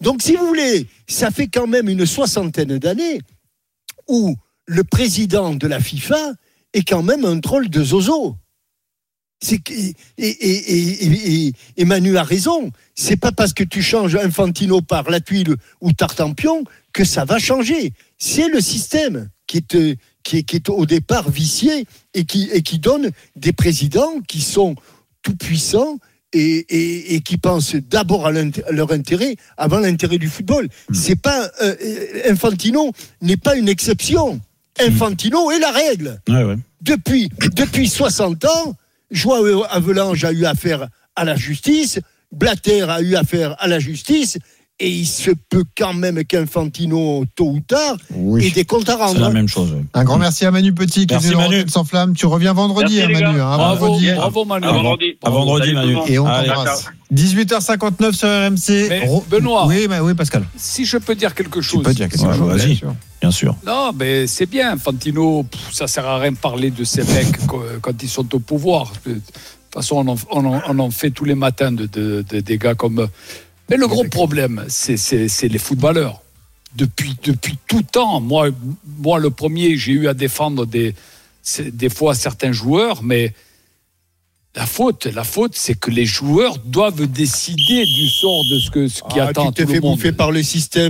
Donc, si vous voulez, ça fait quand même une 60aine d'années où le président de la FIFA est quand même un drôle de zozo. Et Manu a raison. C'est pas parce que tu changes Infantino par la tuile ou Tartampion que ça va changer. C'est le système qui est au départ vicié et qui donne des présidents qui sont tout puissants et qui pensent d'abord à leur intérêt avant l'intérêt du football. C'est pas Infantino n'est pas une exception. Infantino est la règle. Ouais. Depuis 60 ans, Joao Havelange a eu affaire à la justice, Blatter a eu affaire à la justice, et il se peut quand même qu'Infantino, tôt ou tard, ait des comptes à rendre. C'est la même chose. Oui. Un grand merci à Manu Petit qui est venu Rotten sans flamme. Tu reviens vendredi, merci, Manu. Bravo Manu. À vendredi, Manu. Et on t'embrasse. 18h59 sur RMC. Mais Benoît. Oui, Pascal. Si je peux dire quelque chose. Tu peux dire quelque chose. Vas-y. Bien sûr. Non, mais c'est bien, Infantino, ça sert à rien de parler de ces mecs quand ils sont au pouvoir. De toute façon, on en fait tous les matins des gars comme... Mais le gros problème, c'est les footballeurs. Depuis tout temps, moi le premier, j'ai eu à défendre des fois certains joueurs, mais la faute, c'est que les joueurs doivent décider du sort de ce qui attend tout le monde. Tu t'es fait bouffer par le système.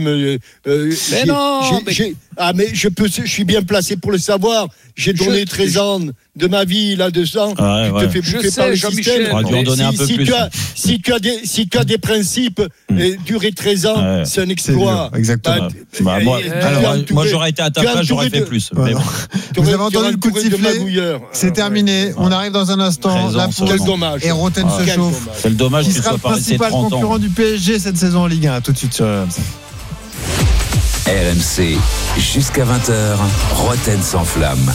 Mais je suis bien placé pour le savoir. J'ai donné 13 ans de ma vie là-dedans. Tu te fais bouffer par le système. On aurait dû en donner un peu plus. Si tu as des principes, durer 13 ans, c'est un exploit. Exactement. Moi, j'aurais été à ta place, j'aurais fait plus. Mais bon. Vous avez entendu le coup de sifflet. C'est terminé. On arrive dans un instant. Quel dommage. Et Rotten se chauffe. C'est le dommage qui qu'il sera soit le pas resté principal 30 ans. concurrent du PSG cette saison en Ligue 1. Tout de suite sur RMC. RMC, jusqu'à 20h, Rotten sans flamme.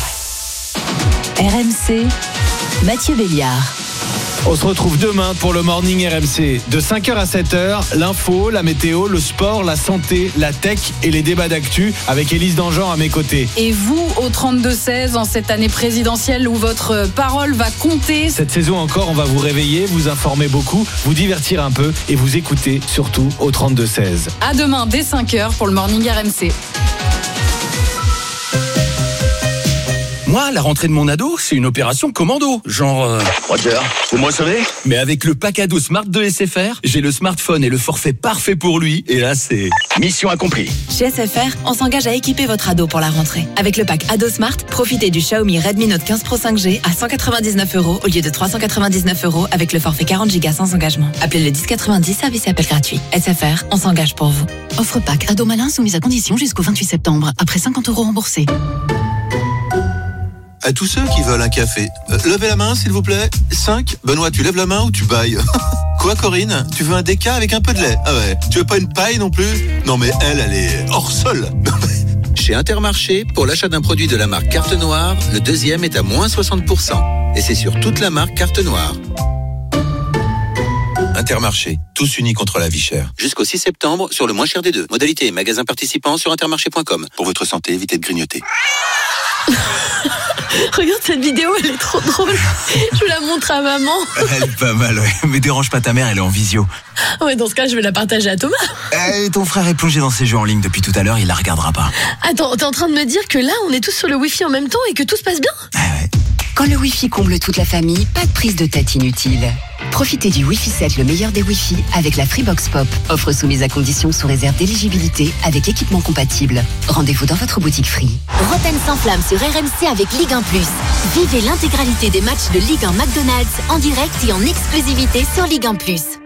RMC, Mathieu Béliard. On se retrouve demain pour le Morning RMC. De 5h à 7h, l'info, la météo, le sport, la santé, la tech et les débats d'actu avec Élise Dangean à mes côtés. Et vous, au 32-16, en cette année présidentielle où votre parole va compter. Cette saison encore, on va vous réveiller, vous informer beaucoup, vous divertir un peu et vous écouter surtout au 32-16. À demain dès 5h pour le Morning RMC. Moi, la rentrée de mon ado, c'est une opération commando. Genre... Roger, vous me recevez ? Mais avec le pack ado Smart de SFR, j'ai le smartphone et le forfait parfait pour lui. Et là, c'est... Mission accomplie. Chez SFR, on s'engage à équiper votre ado pour la rentrée. Avec le pack Ado Smart, profitez du Xiaomi Redmi Note 15 Pro 5G à 199 € au lieu de 399 € avec le forfait 40 Go sans engagement. Appelez le 1090, service et appel gratuit. SFR, on s'engage pour vous. Offre pack Ado Malin soumise à condition jusqu'au 28 septembre. Après 50 € remboursés. À tous ceux qui veulent un café, levez la main s'il vous plaît. 5. Benoît, tu lèves la main ou tu bailles ? Quoi Corinne ? Tu veux un déca avec un peu de lait ? Ah ouais. Tu veux pas une paille non plus ? Non mais elle est hors sol. Chez Intermarché, pour l'achat d'un produit de la marque Carte Noire, le deuxième est à moins 60%. Et c'est sur toute la marque Carte Noire. Intermarché, tous unis contre la vie chère. Jusqu'au 6 septembre, sur le moins cher des deux. Modalité et magasin participant sur intermarché.com. Pour votre santé, évitez de grignoter. Regarde cette vidéo, elle est trop drôle. Je la montre à maman. Elle est pas mal, ouais. Mais dérange pas ta mère, elle est en visio. Ouais, dans ce cas, je vais la partager à Thomas. Ton frère est plongé dans ses jeux en ligne depuis tout à l'heure, il la regardera pas. Attends, t'es en train de me dire que là, on est tous sur le Wi-Fi en même temps et que tout se passe bien ? Ouais. Quand le Wi-Fi comble toute la famille, pas de prise de tête inutile. Profitez du Wi-Fi 7, le meilleur des Wi-Fi, avec la Freebox Pop. Offre soumise à condition sous réserve d'éligibilité avec équipement compatible. Rendez-vous dans votre boutique Free. Rotten sans flamme sur RMC avec Ligue 1+. Vivez l'intégralité des matchs de Ligue 1 McDonald's en direct et en exclusivité sur Ligue 1+.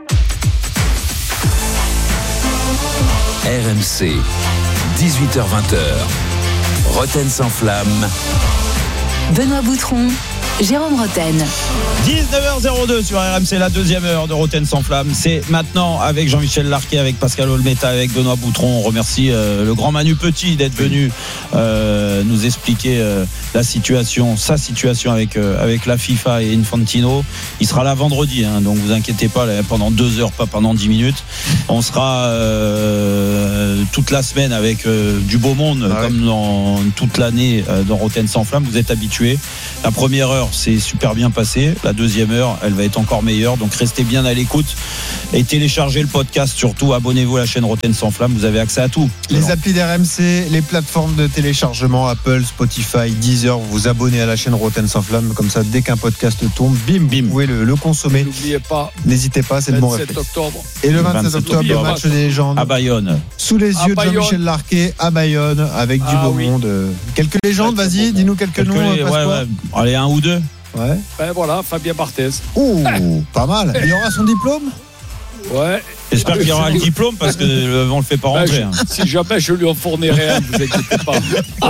RMC, 18h-20h. Rotten sans flamme. Benoît Boutron, Jérôme Rotten. 19h02 sur RMC, la deuxième heure de Rotten sans flamme. C'est maintenant avec Jean-Michel Larquet, avec Pascal Olmeta, avec Benoît Boutron. On remercie le grand Manu Petit d'être venu nous expliquer sa situation avec la FIFA et Infantino. Il sera là vendredi, donc vous inquiétez pas, pendant 2 heures, pas pendant 10 minutes. On sera toute la semaine avec du beau monde, comme dans toute l'année dans Rotten sans flamme. Vous êtes habitués. La première heure heure s'est super bien passée. La deuxième heure, elle va être encore meilleure. Donc restez bien à l'écoute et téléchargez le podcast. Surtout, abonnez-vous à la chaîne Roten sans flamme. Vous avez accès à tout. Les applis d'RMC, les plateformes de téléchargement, Apple, Spotify, Deezer. Vous vous abonnez à la chaîne Roten sans flamme. Comme ça, dès qu'un podcast tombe, bim, vous pouvez le consommer. N'oubliez pas. N'hésitez pas, c'est le bon réflexe. Octobre. Et le 27 octobre, le match des légendes. À Bayonne. Sous les yeux de Jean-Michel Larquet, à Bayonne, avec du beau monde. Quelques légendes, vas-y, dis-nous quelques noms. Ouais. Allez, un ou deux. Ouais. Ben voilà, Fabien Barthez. Pas mal. Il aura son diplôme? Ouais. J'espère qu'il y aura le diplôme parce que on le fait pas rentrer. Si jamais je lui en fournirai un, vous inquiétez pas.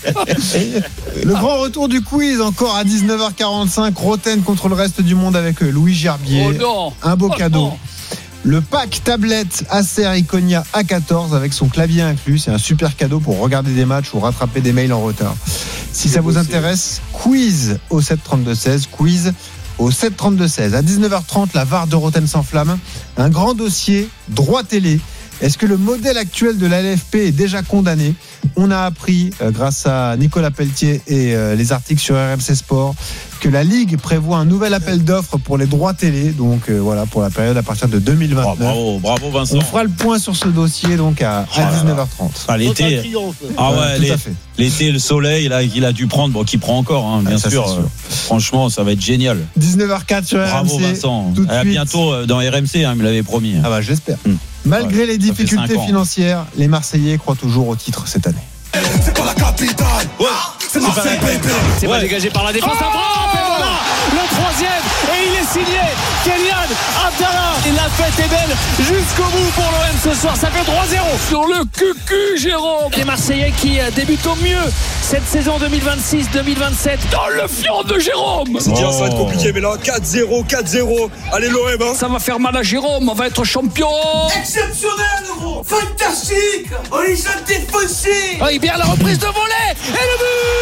Le grand retour du quiz encore à 19h45. Roten contre le reste du monde avec Louis Gerbier. Oh non. Un beau cadeau. Non. Le pack tablette Acer Iconia A14 avec son clavier inclus. C'est un super cadeau pour regarder des matchs ou rattraper des mails en retard. Si ça vous intéresse, quiz au 732-16. Quiz au 732-16. À 19h30, la VAR de Roten sans flamme. Un grand dossier, droit télé. Est-ce que le modèle actuel de la LFP est déjà condamné ? On a appris, grâce à Nicolas Pelletier et les articles sur RMC Sport, que la Ligue prévoit un nouvel appel d'offres pour les droits télé. Donc voilà, pour la période à partir de 2029. Bravo Vincent. On fera le point sur ce dossier donc à 19h30. L'été. Tout à fait. L'été, le soleil, là, qu'il a dû prendre, bon, qu'il prend encore, bien sûr. Franchement, ça va être génial. 19h04 sur Bravo RMC. Vincent. À bientôt dans RMC, il me l'avait promis. Ah bah j'espère. Malgré les difficultés financières, les Marseillais croient toujours au titre cette année. C'est pas la capitale. Ouais. C'est Marseille, baby. C'est pas dégagé par la défense. Et voilà le troisième. Et il est signé Kylian Abdallah. Et la fête est belle jusqu'au bout pour l'OM ce soir. Ça fait 3-0 sur le cucu, Jérôme. Les Marseillais qui débutent au mieux cette saison 2026-2027 dans le fion de Jérôme. C'est dit, ça va être compliqué, mais là 4-0. Allez l'OM, hein. Ça va faire mal à Jérôme. On va être champion. Exceptionnel, gros. Fantastique. On les a défoncés. Oh, et bien la reprise de volée et le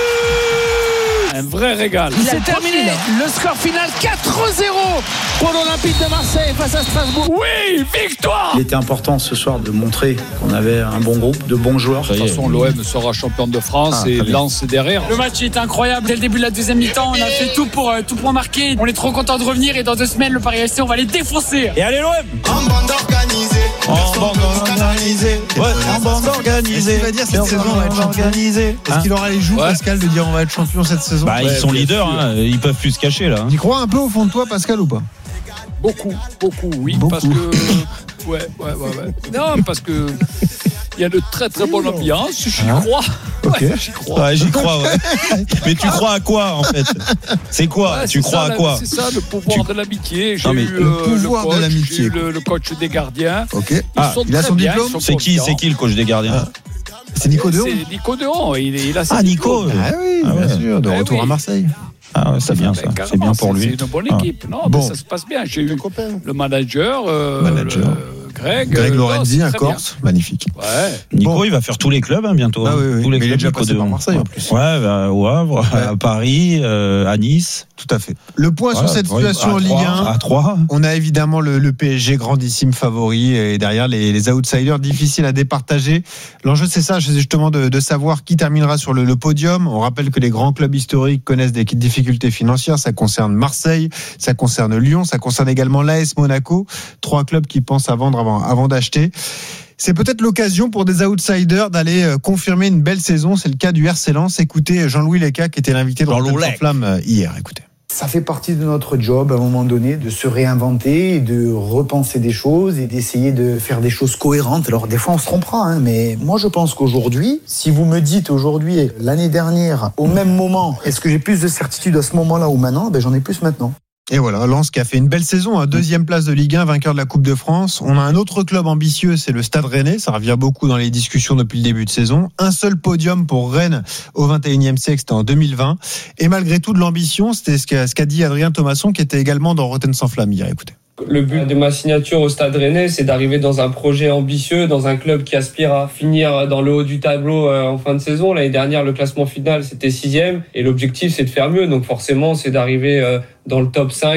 but. Un vrai régal. C'est terminé. Le score final 4-0 pour l'Olympique de Marseille face à Strasbourg. Oui, victoire. Il était important ce soir de montrer qu'on avait un bon groupe, de bons joueurs. De toute façon, l'OM sera champion de France et Lens derrière. Le match est incroyable. Dès le début de la deuxième mi-temps, on a fait tout pour marquer. On est trop content de revenir et dans 2 semaines, le Paris FC, on va les défoncer. Et allez l'OM. En bande organisée. En bande organisée. Qu'est-ce qu'il va dire cette saison, on va être organisé. Est-ce qu'il aura les joues, Pascal, de dire on va être champion cette saison? Ils sont leaders, ils peuvent plus se cacher là. Tu crois un peu au fond de toi, Pascal, ou pas? Beaucoup, oui. Parce que. Ouais. Non, parce que. Il y a de très très bonne ambiance, j'y crois. Okay. J'y crois. Ouais, j'y crois, ouais. Mais tu crois à quoi en fait? C'est quoi? Tu crois à quoi? C'est ça, le pouvoir de l'amitié. J'ai eu le pouvoir de l'amitié. J'ai eu le coach des gardiens. Ok. Il a son diplôme. C'est qui le coach des gardiens? C'est Nico Deon. C'est Nico Deon. Il a ses Nico. Ah oui, bien sûr. De retour à Marseille. Ah ouais, c'est bien ça. C'est bien pour lui. C'est une bonne équipe. Non, mais ça se passe bien. J'ai eu le manager. Greg Lorenzi, un Corse, magnifique. Ouais. Nico, il va faire tous les clubs bientôt. Ah oui. Tous les clubs. Il est déjà passé par Marseille en plus. Ouais, au Havre, à Paris, à Nice. Tout à fait. Le point sur cette situation en Ligue 1. À 3. On a évidemment le PSG grandissime favori et derrière les outsiders difficiles à départager. L'enjeu, c'est ça, c'est justement de savoir qui terminera sur le podium. On rappelle que les grands clubs historiques connaissent des difficultés financières. Ça concerne Marseille, ça concerne Lyon, ça concerne également l'AS Monaco. 3 clubs qui pensent à vendre avant d'acheter. C'est peut-être l'occasion pour des outsiders d'aller confirmer une belle saison. C'est le cas du RC Lens. Écoutez Jean-Louis Leca qui était l'invité de Roten sans flamme hier. Écoutez. Ça fait partie de notre job à un moment donné de se réinventer, et de repenser des choses et d'essayer de faire des choses cohérentes. Alors des fois on se trompera, mais moi je pense qu'aujourd'hui, si vous me dites aujourd'hui, l'année dernière, au même moment, est-ce que j'ai plus de certitude à ce moment-là ou maintenant? J'en ai plus maintenant. Et voilà, Lens qui a fait une belle saison, 2e place de Ligue 1, vainqueur de la Coupe de France. On a un autre club ambitieux, c'est le Stade Rennais. Ça revient beaucoup dans les discussions depuis le début de saison. Un seul podium pour Rennes au 21e siècle, c'était en 2020. Et malgré tout de l'ambition, c'était ce qu'a dit Adrien Thomasson, qui était également dans Roten sans flamme hier. Écoutez. Le but de ma signature au Stade Rennais, c'est d'arriver dans un projet ambitieux, dans un club qui aspire à finir dans le haut du tableau en fin de saison. L'année dernière, le classement final, c'était 6e. Et l'objectif, c'est de faire mieux. Donc forcément, c'est d'arriver dans le top 5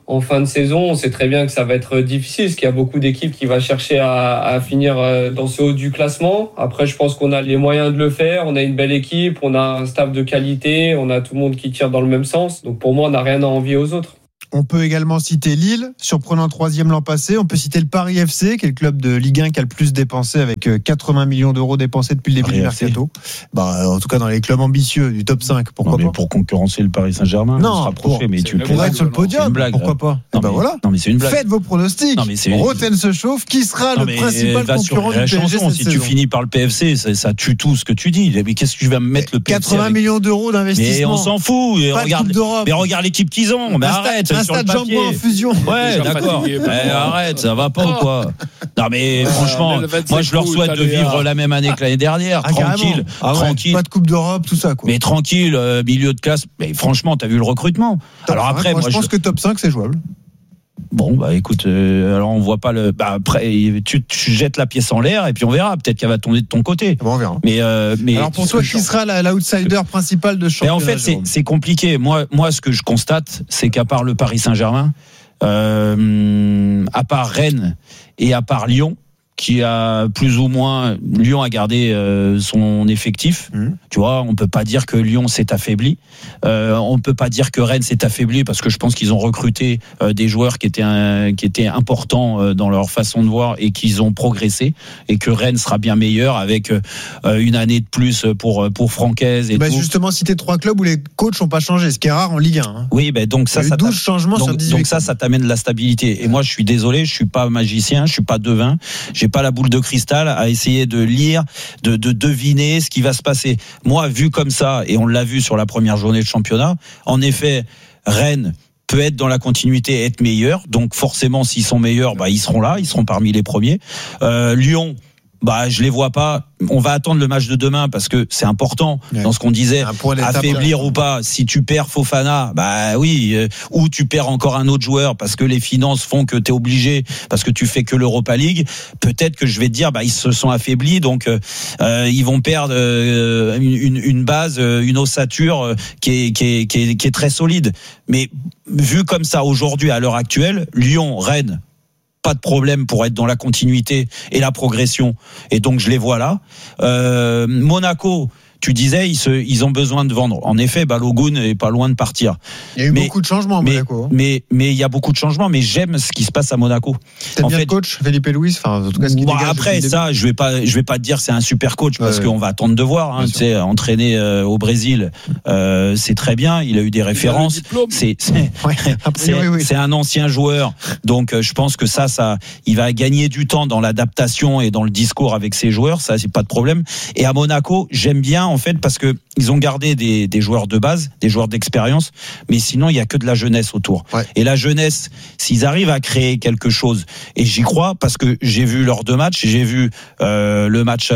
en fin de saison. On sait très bien que ça va être difficile, parce qu'il y a beaucoup d'équipes qui vont chercher à finir dans ce haut du classement. Après, je pense qu'on a les moyens de le faire. On a une belle équipe, on a un staff de qualité, on a tout le monde qui tire dans le même sens. Donc pour moi, on n'a rien à envier aux autres. On peut également citer Lille, surprenant 3e l'an passé. On peut citer le Paris FC, qui est le club de Ligue 1 qui a le plus dépensé, avec 80 millions d'euros dépensés depuis le début du mercato. En tout cas, dans les clubs ambitieux du top 5, pourquoi pas. Pour concurrencer le Paris Saint-Germain, non, se rapprocher, mais tu pourrais être sur le podium, pourquoi pas. Voilà. Non, mais c'est une blague. Faites vos pronostics. Roten se chauffe. Qui sera le principal concurrent du PSG cette si saison? tu finis par le PFC, ça tue tout ce que tu dis. Mais qu'est-ce que tu vas me mettre le PFC 80 millions d'euros d'investissement. Mais on s'en fout. Regarde l'équipe qu'ils ont. Mais arrête. Un stade Jean-Bouin en fusion. Ouais, d'accord. Arrête, ça va pas ou quoi? Non, mais franchement, moi je leur souhaite de vivre la même année que l'année dernière, tranquille. Pas de Coupe d'Europe, tout ça, quoi. Mais tranquille, milieu de classe. Mais franchement, t'as vu le recrutement? Alors après, moi je pense que top 5 c'est jouable. Bon, écoute, alors on voit pas le. Après, tu jettes la pièce en l'air et puis on verra. Peut-être qu'elle va tomber de ton côté. Bon, on verra. Mais alors pour toi, qui sera l'outsider principal de championnat? En fait, c'est compliqué. Moi, ce que je constate, c'est qu'à part le Paris Saint-Germain, à part Rennes et à part Lyon, qui a plus ou moins, Lyon a gardé son effectif. Tu vois, on peut pas dire que Lyon s'est affaibli. On peut pas dire que Rennes s'est affaibli, parce que je pense qu'ils ont recruté des joueurs qui étaient importants dans leur façon de voir et qu'ils ont progressé, et que Rennes sera bien meilleur avec une année de plus pour Francaise et tout. Justement, citer 3 clubs où les coachs n'ont pas changé, ce qui est rare en Ligue 1. Hein. Oui, donc ça, 12 changements sur 18. Donc ça t'amène de la stabilité. Et moi, je suis désolé, je suis pas magicien, je suis pas devin. J'ai pas la boule de cristal à essayer de lire, de deviner ce qui va se passer. Moi, vu comme ça, et on l'a vu sur la première journée de championnat, en effet, Rennes peut être dans la continuité, être meilleur. Donc forcément, s'ils sont meilleurs, ils seront là, ils seront parmi les premiers. Lyon, je les vois pas. On va attendre le match de demain, parce que c'est important dans ce qu'on disait, affaiblir ou pas. Si tu perds Fofana, ou tu perds encore un autre joueur parce que les finances font que t'es obligé, parce que tu fais que l'Europa League, peut-être que je vais te dire ils se sont affaiblis, donc ils vont perdre une base, une ossature qui est très solide. Mais vu comme ça aujourd'hui, à l'heure actuelle, Lyon, Rennes, pas de problème pour être dans la continuité et la progression, et donc je les vois là. Monaco, tu disais, ils ont besoin de vendre. En effet, Balogun est pas loin de partir. Il y a eu beaucoup de changements à Monaco. Mais il y a beaucoup de changements, mais j'aime ce qui se passe à Monaco. T'aimes bien le coach, Felipe Luis, en tout cas, ce qui dégage. Après ça, je vais pas te dire c'est un super coach, parce qu'on va attendre de voir. Tu sais, entraîner au Brésil, c'est très bien. Il a eu des références. C'est un ancien joueur, donc je pense que ça, il va gagner du temps dans l'adaptation et dans le discours avec ses joueurs. Ça, c'est pas de problème. Et à Monaco, j'aime bien, en fait, parce que ils ont gardé des joueurs de base, des joueurs d'expérience, mais sinon il y a que de la jeunesse autour. Et la jeunesse, s'ils arrivent à créer quelque chose, et j'y crois, parce que j'ai vu leurs 2 matchs, j'ai vu le match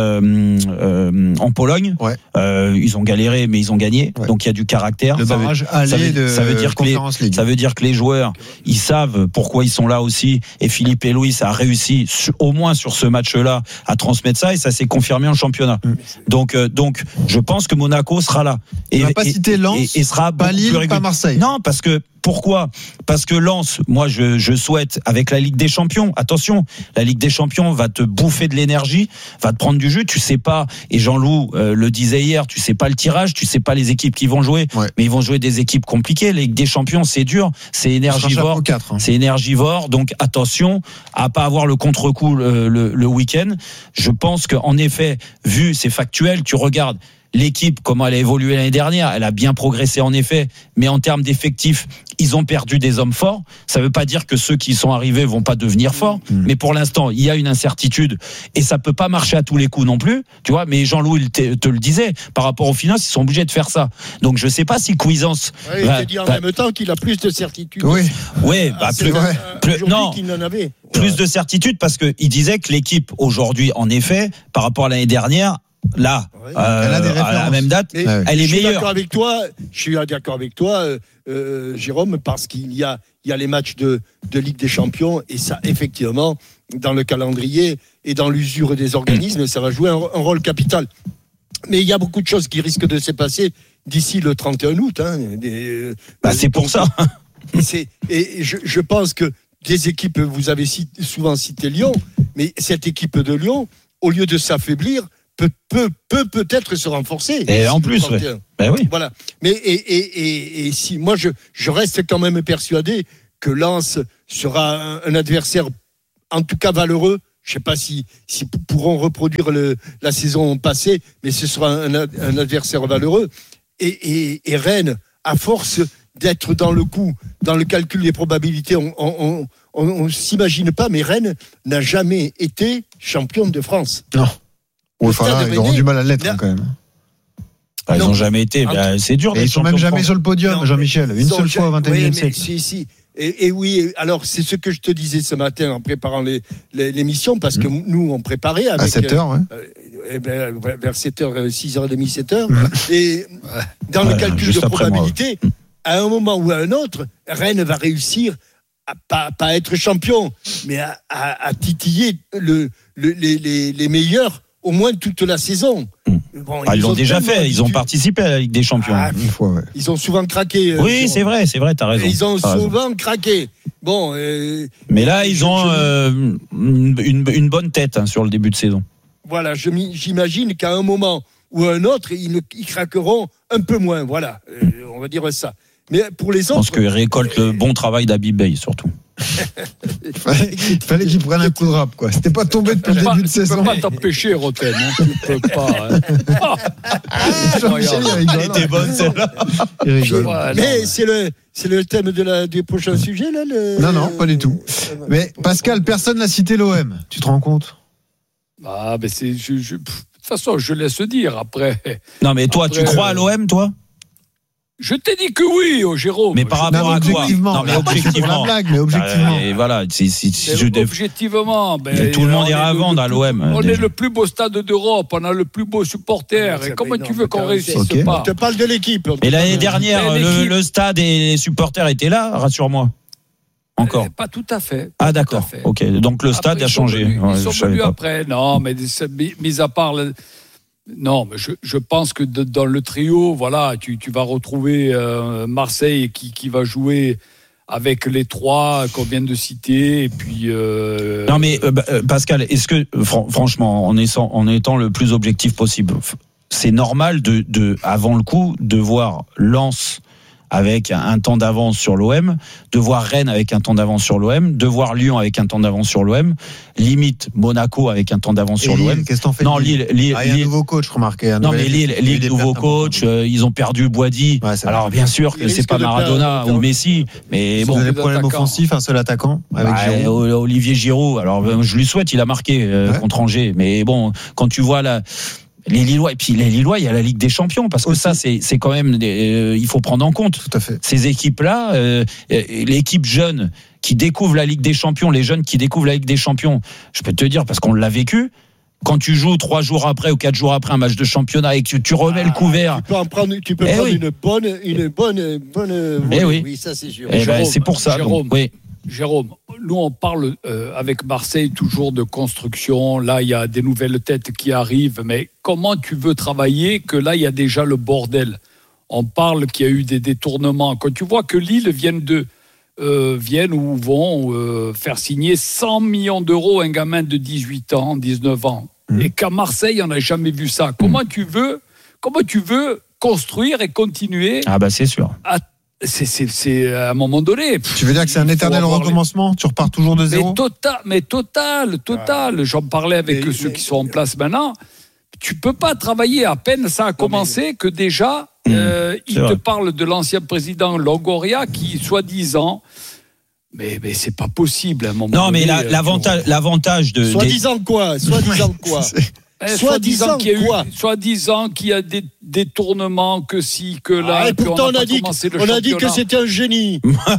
en Pologne. Ils ont galéré, mais ils ont gagné. Donc il y a du caractère. Le barrage ça veut dire que les joueurs, ils savent pourquoi ils sont là aussi. Et Felipe Luis a réussi, au moins sur ce match-là, à transmettre ça, et ça s'est confirmé en championnat. Donc je pense que Monaco sera là. On n'a pas cité Lens, et sera pas Lille, pas Marseille. Non, parce que pourquoi ? Parce que Lens, moi je souhaite, avec la Ligue des Champions, attention, la Ligue des Champions va te bouffer de l'énergie, va te prendre du jus, tu sais pas, et Jean-Loup le disait hier, tu sais pas le tirage, tu sais pas les équipes qui vont jouer, mais ils vont jouer des équipes compliquées. La Ligue des Champions, c'est dur, c'est énergivore, c'est énergivore, donc attention à pas avoir le contre-coup le week-end. Je pense qu'en effet, vu c'est factuel, tu regardes l'équipe, comment elle a évolué l'année dernière, elle a bien progressé en effet, mais en termes d'effectifs, ils ont perdu des hommes forts. Ça ne veut pas dire que ceux qui sont arrivés vont pas devenir forts, mais pour l'instant, il y a une incertitude, et ça peut pas marcher à tous les coups non plus, tu vois. Mais Jean-Louis te le disait, par rapport aux finances, ils sont obligés de faire ça. Donc je sais pas si Cuisance. Il te dit en même temps qu'il a plus de certitude. Plus de certitude, parce que il disait que l'équipe aujourd'hui, en effet, par rapport à l'année dernière, là, à la même date, elle est meilleure. Je suis d'accord avec toi, Jérôme, parce qu'il y a les matchs de Ligue des Champions, et ça, effectivement, dans le calendrier et dans l'usure des organismes, ça va jouer un rôle capital. Mais il y a beaucoup de choses qui risquent de se passer d'ici le 31 août. C'est pour ça. Et je pense que des équipes, vous avez souvent cité Lyon, mais cette équipe de Lyon, au lieu de s'affaiblir, peut-être se renforcer. Et en plus, ben oui. Voilà. Mais et si moi je reste quand même persuadé que Lens sera un adversaire en tout cas valeureux. Je ne sais pas si pourront reproduire la saison passée, mais ce sera un adversaire valeureux. Et Rennes, à force d'être dans le coup, dans le calcul des probabilités, on ne s'imagine pas, mais Rennes n'a jamais été championne de France. Non. Ils auront du mal à l'être quand même. Ils n'ont jamais été. C'est dur. Et ils sont même jamais sur le podium, Jean-Michel. Une seule fois au XXIe siècle. Si. Et oui, alors c'est ce que je te disais ce matin en préparant l'émission, parce que nous, on préparait avec... À 7h, vers 7h, 6h30, 7h. Et dans le calcul de probabilité, à un moment ou à un autre, Rennes va réussir à pas être champion, mais à titiller les meilleurs au moins toute la saison. Bon, ils l'ont déjà fait, ils ont participé à la Ligue des Champions. Une fois, Ils ont souvent craqué. Oui, c'est vrai, t'as raison. Ils ont souvent craqué. Bon. Mais là, ils ont une bonne tête sur le début de saison. Voilà, j'imagine qu'à un moment ou à un autre, ils craqueront un peu moins. Voilà, on va dire ça. Mais pour les autres. Je pense qu'ils récoltent le bon travail d'Habib Bey, surtout. Fallait qu'il prenne un coup de rap, quoi. C'était pas tombé depuis le début de saison. Tu peux pas t'empêcher, Roten. Tu peux pas. Elle était bonne, celle-là. Mais c'est le thème du prochain sujet, là. Non, pas du tout. Mais Pascal, personne n'a cité l'OM. Tu te rends compte? Ah, mais c'est. De toute façon, je laisse dire après. Non, mais toi, tu crois à l'OM, toi? Je t'ai dit que oui, Jérôme. Mais par rapport à quoi? Non, mais objectivement. Mais objectivement. Et voilà, objectivement. Tout le monde ira à vendre à l'OM. On est le plus beau stade d'Europe, on a le plus beau supporter. Et comment tu veux qu'on réussisse pas? Je te parle de l'équipe. Et l'année dernière, le stade et les supporters étaient là, rassure-moi. Encore. Pas tout à fait. Ah, d'accord. Ok. Donc le stade a changé. Ils sont venus après. Non, mais mis à part. Non, mais je pense que dans le trio, voilà, tu vas retrouver Marseille qui va jouer avec les trois qu'on vient de citer. Et puis. Non, mais Pascal, est-ce que franchement, en étant le plus objectif possible, c'est normal de avant le coup de voir Lens avec un temps d'avance sur l'OM, de voir Rennes avec un temps d'avance sur l'OM, de voir Lyon avec un temps d'avance sur l'OM, limite Monaco avec un temps d'avance sur l'OM. Qu'est-ce qu'on fait? Non, Lille, il y a un nouveau coach, remarquez. Non, mais Lille, nouveau coach, ils ont perdu Boady. Ouais, alors bien sûr que c'est pas Maradona ou Messi, mais bon. Vous avez des problèmes offensifs, un seul attaquant avec Giroud. Olivier Giroud. Alors je lui souhaite, il a marqué contre Angers, mais bon, quand tu vois là. Les Lillois, et puis les Lillois, il y a la Ligue des Champions, parce que ça, c'est quand même, il faut prendre en compte. Tout à fait. Ces équipes-là, l'équipe jeune qui découvre la Ligue des Champions, les jeunes qui découvrent la Ligue des Champions, je peux te dire, parce qu'on l'a vécu, quand tu joues 3 jours après ou 4 jours après un match de championnat et que tu remets le couvert. Tu peux prendre une bonne oui, ça c'est sûr. C'est pour ça. Jérôme, nous on parle avec Marseille toujours de construction. Là, il y a des nouvelles têtes qui arrivent, mais comment tu veux travailler que là, il y a déjà le bordel? On parle qu'il y a eu des détournements. Quand tu vois que Lille viennent ou vont faire signer 100 millions d'euros à un gamin de 18 ans, 19 ans, et qu'à Marseille, on n'a jamais vu ça. Comment tu veux construire et continuer? Ah bah c'est sûr. C'est à un moment donné. Tu veux dire que c'est un éternel recommencement? Tu repars toujours de zéro? Mais total. J'en parlais avec ceux qui sont en place maintenant. Tu peux pas travailler, à peine ça a commencé que déjà il te parle de l'ancien président Longoria qui soi-disant. Mais c'est pas possible à un moment donné. Non, mais l'avantage de. Soi-disant quoi? Soi-disant qu'il y a des détournements, que si, que là. Et pourtant, on a dit que c'était un génie.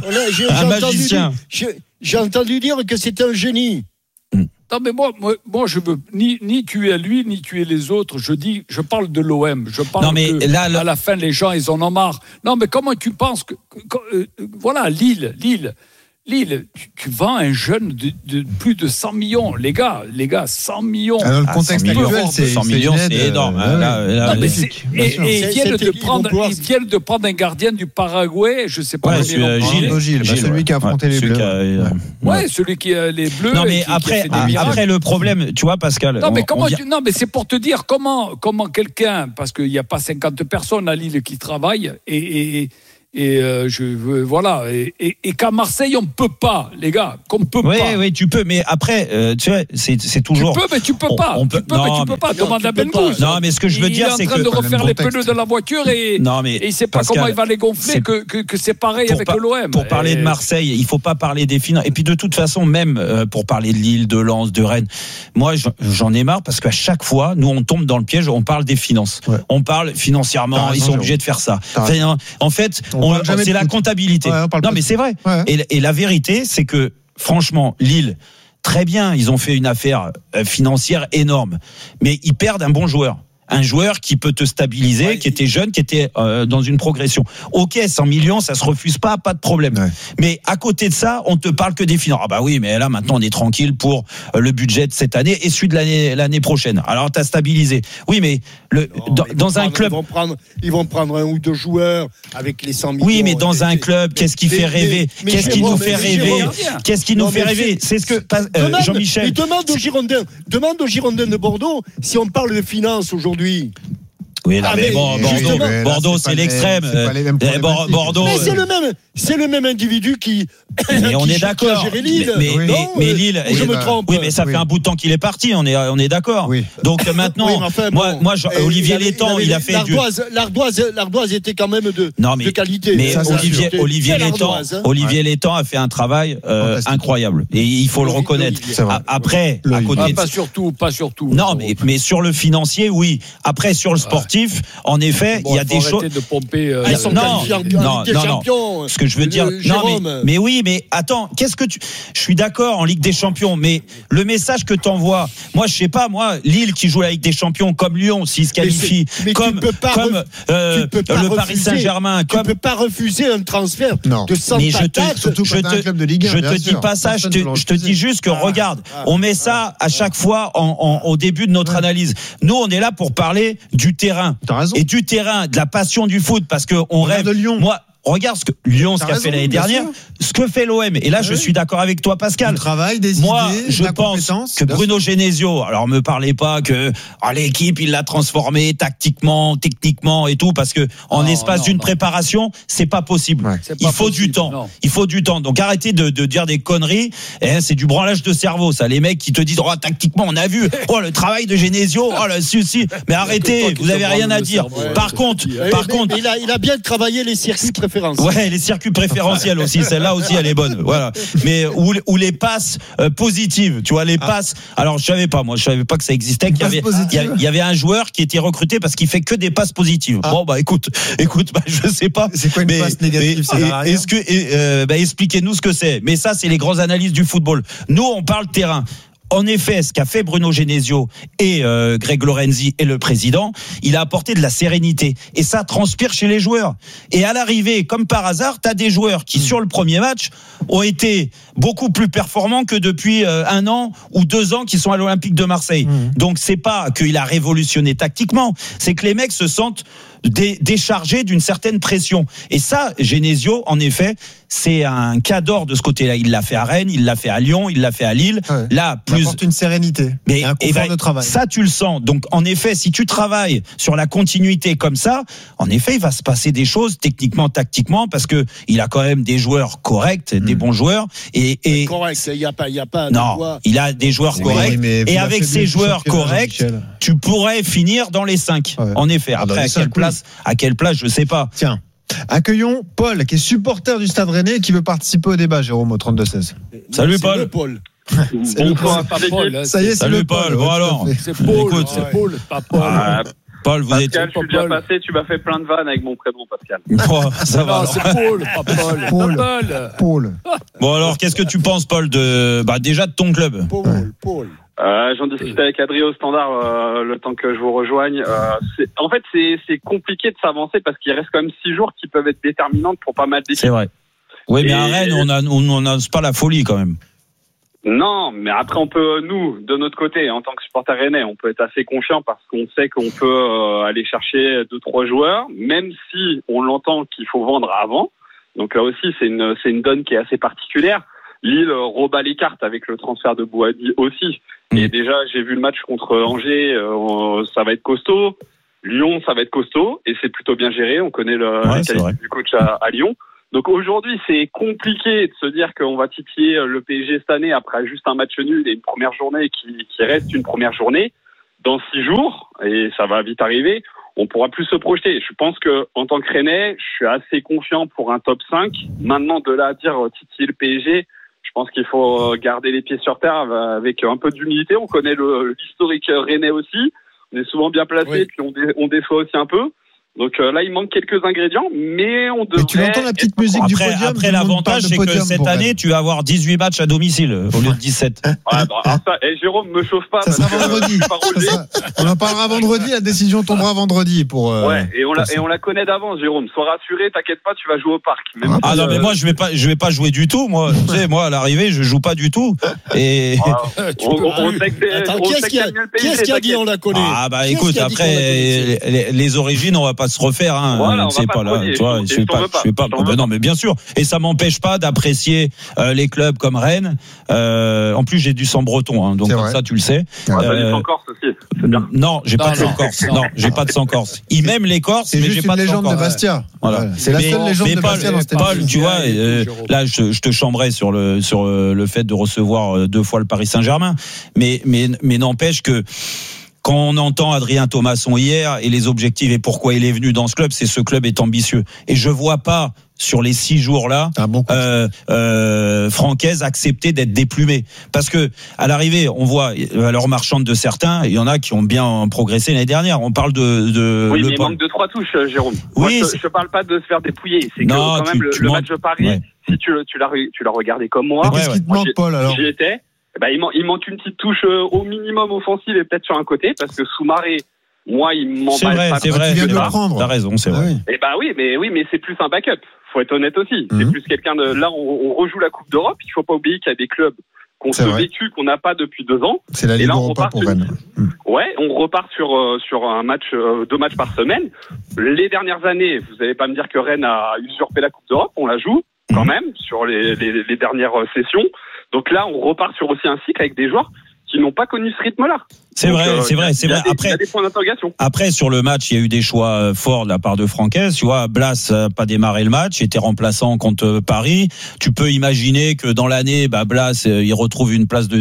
J'ai entendu dire que c'était un génie. Non, mais moi, je veux ni tuer lui, ni tuer les autres. Je parle de l'OM. Je parle à la fin, les gens, ils en ont marre. Non, mais comment tu penses que voilà, Lille. Lille, tu vends un jeune de plus de 100 millions. Les gars, 100 millions. Dans le contexte actuel, 100 millions, c'est énorme. Et ils viennent de prendre un gardien du Paraguay, je ne sais pas. Gilles, celui qui a affronté les Bleus. Celui qui a les Bleus. Non, mais après le problème, tu vois, Pascal. Non, mais c'est pour te dire comment quelqu'un, parce qu'il n'y a pas 50 personnes à Lille qui travaillent, et qu'à Marseille on peut pas, les gars, qu'on peut pas. Oui, tu peux, mais après, tu vois, c'est toujours. Tu peux, mais tu peux pas. Tu peux pas. Demande à Bengouz. Non, mais ce que je veux dire, c'est que il est en train de refaire les pneus de la voiture et il sait pas comment il va les gonfler. Que c'est pareil avec l'OM. Pour parler de Marseille, il faut pas parler des finances. Et puis de toute façon, même pour parler de Lille, de Lens, de Rennes, moi j'en ai marre parce qu'à chaque fois, nous on tombe dans le piège, on parle des finances. On parle financièrement, ils sont obligés de faire ça. En fait. C'est la comptabilité. Non, mais c'est vrai. Ouais. Et la vérité, c'est que, franchement, Lille, très bien, ils ont fait une affaire financière énorme. Mais ils perdent un bon joueur. Un joueur qui peut te stabiliser, qui était jeune, qui était dans une progression. Ok, 100 millions, ça se refuse pas de problème. Ouais. Mais à côté de ça, on te parle que des finances. Ah bah oui, mais là maintenant on est tranquille pour le budget de cette année et celui de l'année prochaine. Alors t'as stabilisé. Oui, mais dans un club, ils vont prendre un ou deux joueurs avec les 100 millions. Oui, mais dans un club, qu'est-ce qui fait rêver ? Qu'est-ce qui nous fait rêver ? Qu'est-ce qui nous fait rêver ? C'est ce que Jean-Michel. Demande aux Girondins de Bordeaux si on parle de finances aujourd'hui. Oui, là, Bordeaux, c'est l'extrême. Bordeaux. Mais c'est le même individu qui. Mais on est d'accord. Mais Lille, je me trompe. Oui, mais ça fait un bout de temps qu'il est parti. On est d'accord. Oui. Donc maintenant, moi, Olivier Létang, il a fait l'Ardoise était quand même de qualité. Mais Olivier Létang a fait un travail incroyable et il faut le reconnaître. Après, à côté, pas surtout. Non, mais sur le financier, oui. Après, sur le sportif. En effet, il y a des choses. De pomper. Ils sont qualifiés en Ligue des Champions. Ce que je veux dire, mais oui, mais attends, je suis d'accord en Ligue des Champions, mais le message que t'envoies, moi, je sais pas, Lille qui joue la Ligue des Champions, comme Lyon, s'il se qualifie, comme le Paris Saint-Germain, tu peux pas refuser un transfert de 100 patates. Je te dis pas ça, je te dis juste que regarde, on met ça à chaque fois au début de notre analyse. Nous, on est là pour parler du terrain. Et du terrain, de la passion du foot, parce que on rêve. Moi, regarde ce que Lyon qu'a fait l'année dernière, ce que fait l'OM. Et là, je suis d'accord avec toi, Pascal. Le travail, des Moi, idées, je pense que Bruno Genesio, alors me parlez pas que l'équipe, il l'a transformée tactiquement, techniquement et tout, parce que en espace d'une préparation, c'est pas possible. Ouais. Il faut du temps. Non. Il faut du temps. Donc arrêtez de dire des conneries. C'est du branlage de cerveau, ça. Les mecs qui te disent, t'actiquement, on a vu. Le travail de Genesio. Mais arrêtez, vous avez rien à dire. Par contre, il a bien travaillé les circuits préférentiels. Ouais, les circuits préférentiels aussi, celle-là aussi elle est bonne. Voilà. Mais où les passes positives, tu vois, les passes. Alors je savais pas que ça existait, il y avait un joueur qui était recruté parce qu'il fait que des passes positives. Bon écoute, je sais pas. C'est quoi une passe négative? Expliquez-nous ce que c'est. Mais ça, c'est les grandes analyses du football. Nous, on parle terrain. En effet, ce qu'a fait Bruno Genesio et Greg Lorenzi et le président, il a apporté de la sérénité. Et ça transpire chez les joueurs. Et à l'arrivée, comme par hasard, tu as des joueurs qui, sur le premier match, ont été beaucoup plus performants que depuis 1 an ou 2 ans qu'ils sont à l'Olympique de Marseille. Donc, c'est pas qu'il a révolutionné tactiquement, c'est que les mecs se sentent déchargés d'une certaine pression. Et ça, Genesio, en effet, c'est un cas d'or de ce côté-là. Il l'a fait à Rennes, il l'a fait à Lyon, il l'a fait à Lille. Ouais. Là, plus apporte une sérénité, et un confort de travail. Ça, tu le sens. Donc, en effet, si tu travailles sur la continuité comme ça, en effet, il va se passer des choses techniquement, tactiquement, parce que il a quand même des joueurs corrects, des bons joueurs. Et correct, il y a pas. Non, il a des joueurs corrects. Et avec ces joueurs corrects, tu pourrais finir dans les 5. Ouais. En effet. Après, à quelle place, je sais pas. Tiens. Accueillons Paul, qui est supporter du Stade Rennais et qui veut participer au débat, Jérôme, au 32-16. Salut Paul. Bonsoir, Paul. Ça y est, salut Paul. Bon alors. C'est Paul, pas Paul. Paul, vous Pascal, je suis déjà passé, tu m'as fait plein de vannes avec mon prénom, Pascal. Ça va. C'est Paul, pas Paul. Paul. Bon alors, qu'est-ce que tu penses, Paul, déjà de ton club? Paul. J'en discutais avec Adrien au standard le temps que je vous rejoigne. En fait, c'est compliqué de s'avancer parce qu'il reste quand même 6 jours qui peuvent être déterminantes pour pas mal d'équipes. C'est vrai. Oui, mais à Rennes, on n'annonce pas la folie quand même. Non, mais après on peut, nous, de notre côté, en tant que supporter rennais, on peut être assez confiant parce qu'on sait qu'on peut aller chercher 2-3 joueurs, même si on l'entend qu'il faut vendre avant. Donc là aussi, c'est une donne qui est assez particulière. Lille rebat les cartes avec le transfert de Bouhaddi aussi. Et déjà, j'ai vu le match contre Angers, ça va être costaud. Lyon, ça va être costaud et c'est plutôt bien géré. On connaît la qualité du coach à Lyon. Donc aujourd'hui, c'est compliqué de se dire qu'on va titiller le PSG cette année après juste un match nul et une première journée qui reste une première journée. Dans 6 jours, et ça va vite arriver, on pourra plus se projeter. Je pense que en tant que Rennais, je suis assez confiant pour un top 5. Maintenant, de là à dire titiller le PSG, je pense qu'il faut garder les pieds sur terre avec un peu d'humilité. On connaît l'historique rennais aussi. On est souvent bien placé, puis on déçoit aussi un peu. Donc là, il manque quelques ingrédients, mais on devrait... Et tu entends la petite musique du podium. Après, l'avantage, c'est que cette année, tu vas avoir 18 matchs à domicile au lieu de 17. Jérôme, me chauffe pas. Ça sera vendredi. On en parlera vendredi, la décision tombera vendredi. Et on la connaît d'avance, Jérôme. Sois rassuré, t'inquiète pas, tu vas jouer au parc. Non, mais moi, je vais pas jouer du tout. Moi, tu sais, moi, à l'arrivée, je joue pas du tout. Et... on sait que qui est-ce qui a dit on la connaît? Ah, bah écoute, après, les origines, on va pas se refaire, hein. Voilà, c'est pas là, tu vois, je fais pas. Non, mais bien sûr. Et ça m'empêche pas d'apprécier les clubs comme Rennes. En plus, j'ai du sang breton, hein, donc comme ça, tu le sais. Du sang corse aussi, c'est bien. Non, j'ai pas de sang corse. Non, j'ai pas de sang corse. Ils m'aiment les Corses, mais j'ai pas de sang corse. C'est juste une légende de Bastia. Voilà. C'est la seule légende de Bastia dans cette Paul, tu vois, là, je te chambrais sur le fait de recevoir 2 fois le Paris Saint-Germain, mais n'empêche que quand on entend Adrien Thomasson hier et les objectifs et pourquoi il est venu dans ce club, c'est ce club est ambitieux. Et je vois pas sur les 6 jours-là, Francaise accepter d'être déplumé. Parce que à l'arrivée, on voit la valeur marchande de certains, il y en a qui ont bien progressé l'année dernière. On parle de oui, mais il manque de 3 touches, Jérôme. Oui, moi, je parle pas de se faire dépouiller. C'est que quand même le match de Paris, si tu l'as regardé comme moi, qu'est-ce qui te manque, Paul, alors? J'y étais. Il manque une petite touche au minimum offensive et peut-être sur un côté, parce que Soumaré, moi, il m'emballe pas. C'est vrai, tu viens de le prendre. T'as raison, c'est vrai. Oui, mais c'est plus un backup. Faut être honnête aussi. C'est plus quelqu'un de. Là, on rejoue la Coupe d'Europe. Il faut pas oublier qu'il y a des clubs qu'on se vécu, qu'on n'a pas depuis 2 ans. C'est la Ligue Europa pour Rennes. Ouais, on repart sur un match, 2 matchs par semaine. Les dernières années, vous n'allez pas me dire que Rennes a usurpé la Coupe d'Europe. On la joue quand même sur les dernières sessions. Donc là, on repart sur aussi un cycle avec des joueurs qui n'ont pas connu ce rythme-là. C'est vrai. Après, il y a des points d'interrogation. Après, sur le match, il y a eu des choix forts de la part de Francaise. Tu vois, Blas n'a pas démarré le match, était remplaçant contre Paris. Tu peux imaginer que dans l'année, Blas, il retrouve une place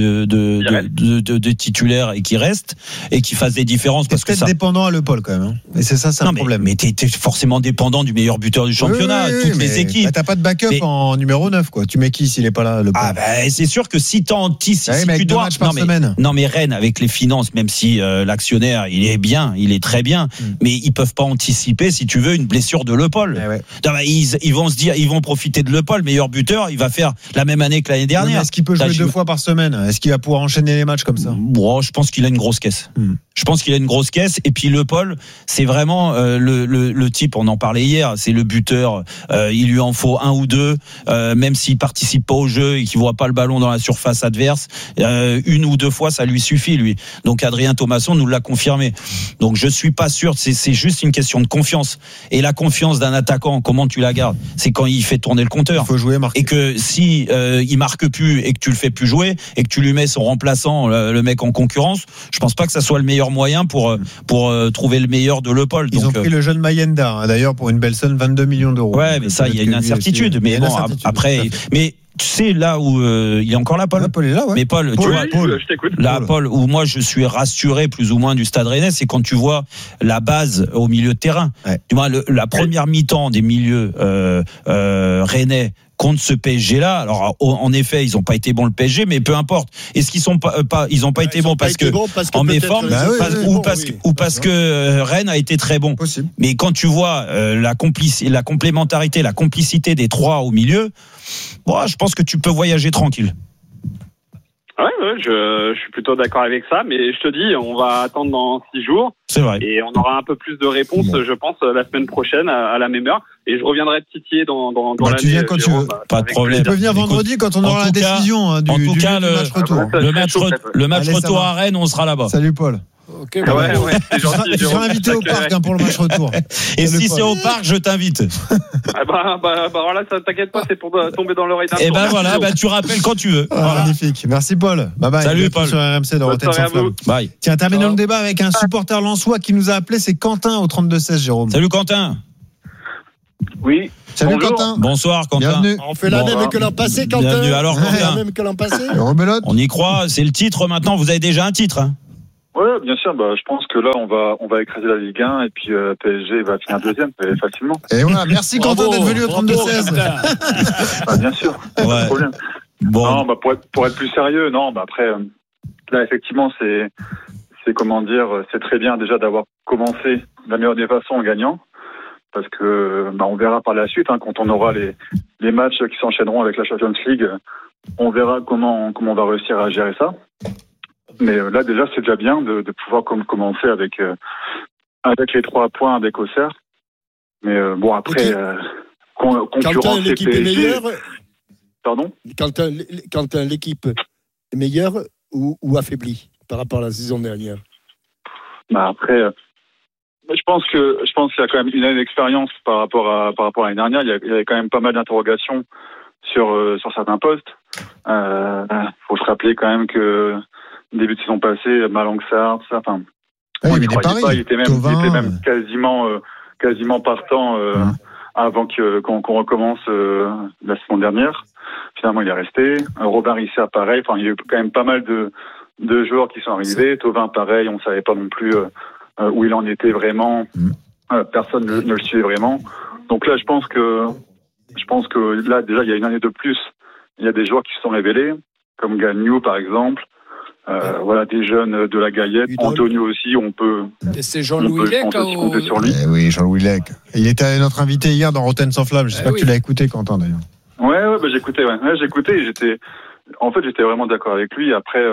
de titulaire et qu'il reste et qu'il fasse des différences. Parce que ça dépendant à Le Paul quand même. Hein. Et c'est ça, le problème. Mais t'es forcément dépendant du meilleur buteur du championnat, toutes les équipes. T'as pas de backup en numéro 9, quoi. Tu mets qui s'il est pas là, Le Paul? C'est sûr que si t'anticipes, si tu dois. Non, mais Rennes, avec les finances, même si l'actionnaire il est très bien, mais ils peuvent pas anticiper, si tu veux, une blessure de Le Paul. Ils vont se dire, ils vont profiter de Le Paul, meilleur buteur, il va faire la même année que l'année dernière. Est-ce qu'il peut jouer 2 fois par semaine? Est-ce qu'il va pouvoir enchaîner les matchs comme ça? Je pense qu'il a une grosse caisse. Je pense qu'il a une grosse caisse. Et puis Le Paul, c'est vraiment le type, on en parlait hier, c'est le buteur. Il lui en faut 1 ou 2, même s'il participe pas au jeu et qu'il voit pas le ballon dans la surface adverse. 1 ou 2 fois, ça lui suffit, lui. Donc Adrien Thomasson nous l'a confirmé. Donc je suis pas sûr. C'est juste une question de confiance. Et la confiance d'un attaquant, comment tu la gardes? C'est quand il fait tourner le compteur. Il faut jouer, marquer. Et que si il marque plus et que tu le fais plus jouer et que tu lui mets son remplaçant, le mec en concurrence, je pense pas que ça soit le meilleur moyen pour trouver le meilleur de Le Paul. Ils ont pris le jeune Mayenda, d'ailleurs, pour une belle somme, 22 millions d'euros. Ouais, mais ça, il y a une incertitude. Mais bon, après, mais tu sais, là où il est encore là, Paul. Paul est là, ouais. Mais Paul, tu vois, je t'écoute. Là, Paul, où moi je suis rassuré plus ou moins du Stade Rennais, c'est quand tu vois la base au milieu de terrain. Ouais. Tu vois, la première mi-temps des milieux rennais contre ce PSG-là. Alors, en effet, ils n'ont pas été bons le PSG, mais peu importe. Est-ce qu'ils sont ils n'ont pas été bons parce que en méforme ou parce que Rennes a été très bon. Possible. Mais quand tu vois la complémentarité, la complicité des 3 au milieu, je pense que tu peux voyager tranquille. Ouais, je suis plutôt d'accord avec ça, mais je te dis, on va attendre dans 6 jours. C'est vrai. Et on aura un peu plus de réponses, je pense, la semaine prochaine à la même heure. Et je reviendrai de titiller dans l'année. Tu viens quand tu veux. Pas de problème. Tu peux venir vendredi quand on aura la décision du match retour. Le match retour à Rennes, on sera là-bas. Salut Paul. Ok, c'est gentil. Tu seras invité au parc pour le match retour. Et si c'est au parc, je t'invite. Voilà, ça t'inquiète pas, c'est pour tomber dans l'oreille d'un Et ben voilà, tu rappelles quand tu veux. Voilà. Magnifique. Merci Paul. Bye bye. Salut Paul. Sur RMC dans Rotten sans flamme. Bye. Tiens, terminons le débat avec un supporter lensois qui nous a appelé, c'est Quentin au 32-16, Jérôme. Salut Quentin. Oui. Salut Bonjour. Quentin. Bonsoir Quentin. Bienvenue. On fait la même que l'an passé, Quentin. Bienvenue. Alors Quentin. La même que l'an passé. On y croit, c'est le titre maintenant, vous avez déjà un titre. Oui, bien sûr. Je pense que là, on va écraser la Ligue 1 et puis PSG va finir deuxième facilement. Et voilà, merci Quentin d'être venu au 32-16. Bien sûr, pas de problème. Bon. Non, pour être plus sérieux, après, là, effectivement, c'est comment dire, c'est très bien déjà d'avoir commencé de la meilleure des façons en gagnant, parce que on verra par la suite, quand on aura les matchs qui s'enchaîneront avec la Champions League, on verra comment on va réussir à gérer ça. Mais là, déjà, c'est déjà bien de pouvoir commencer avec les 3 points avec Auxerre. Mais après, concurrence et l'équipe PSG. est meilleure. Pardon ? Quand l'équipe est meilleure ou affaiblie par rapport à la saison dernière. Après, je pense qu'il y a quand même une année d'expérience par rapport à l'année dernière. Il y avait quand même pas mal d'interrogations sur certains postes. Faut se rappeler quand même que début de saison passée, Malang-Sarr, il était même quasiment partant avant qu'on recommence la saison dernière. Finalement, il est resté. Robin Rissa, pareil. Il y a eu quand même pas mal de joueurs qui sont arrivés. Thauvin, pareil. On savait pas non plus où il en était vraiment. Personne ne le suivait vraiment. Donc là, je pense que là, déjà, il y a une année de plus. Il y a des joueurs qui se sont révélés, comme Gagnou, par exemple. Des jeunes de la Gaillette. Antonio aussi, on peut. Et c'est Jean-Louis Lec compter sur lui. Oui, Jean-Louis Lec. Il était notre invité hier dans Rotten sans flamme. J'espère que tu l'as écouté, Quentin, d'ailleurs. Ouais, j'écoutais. J'écoutais. J'étais vraiment d'accord avec lui. Après,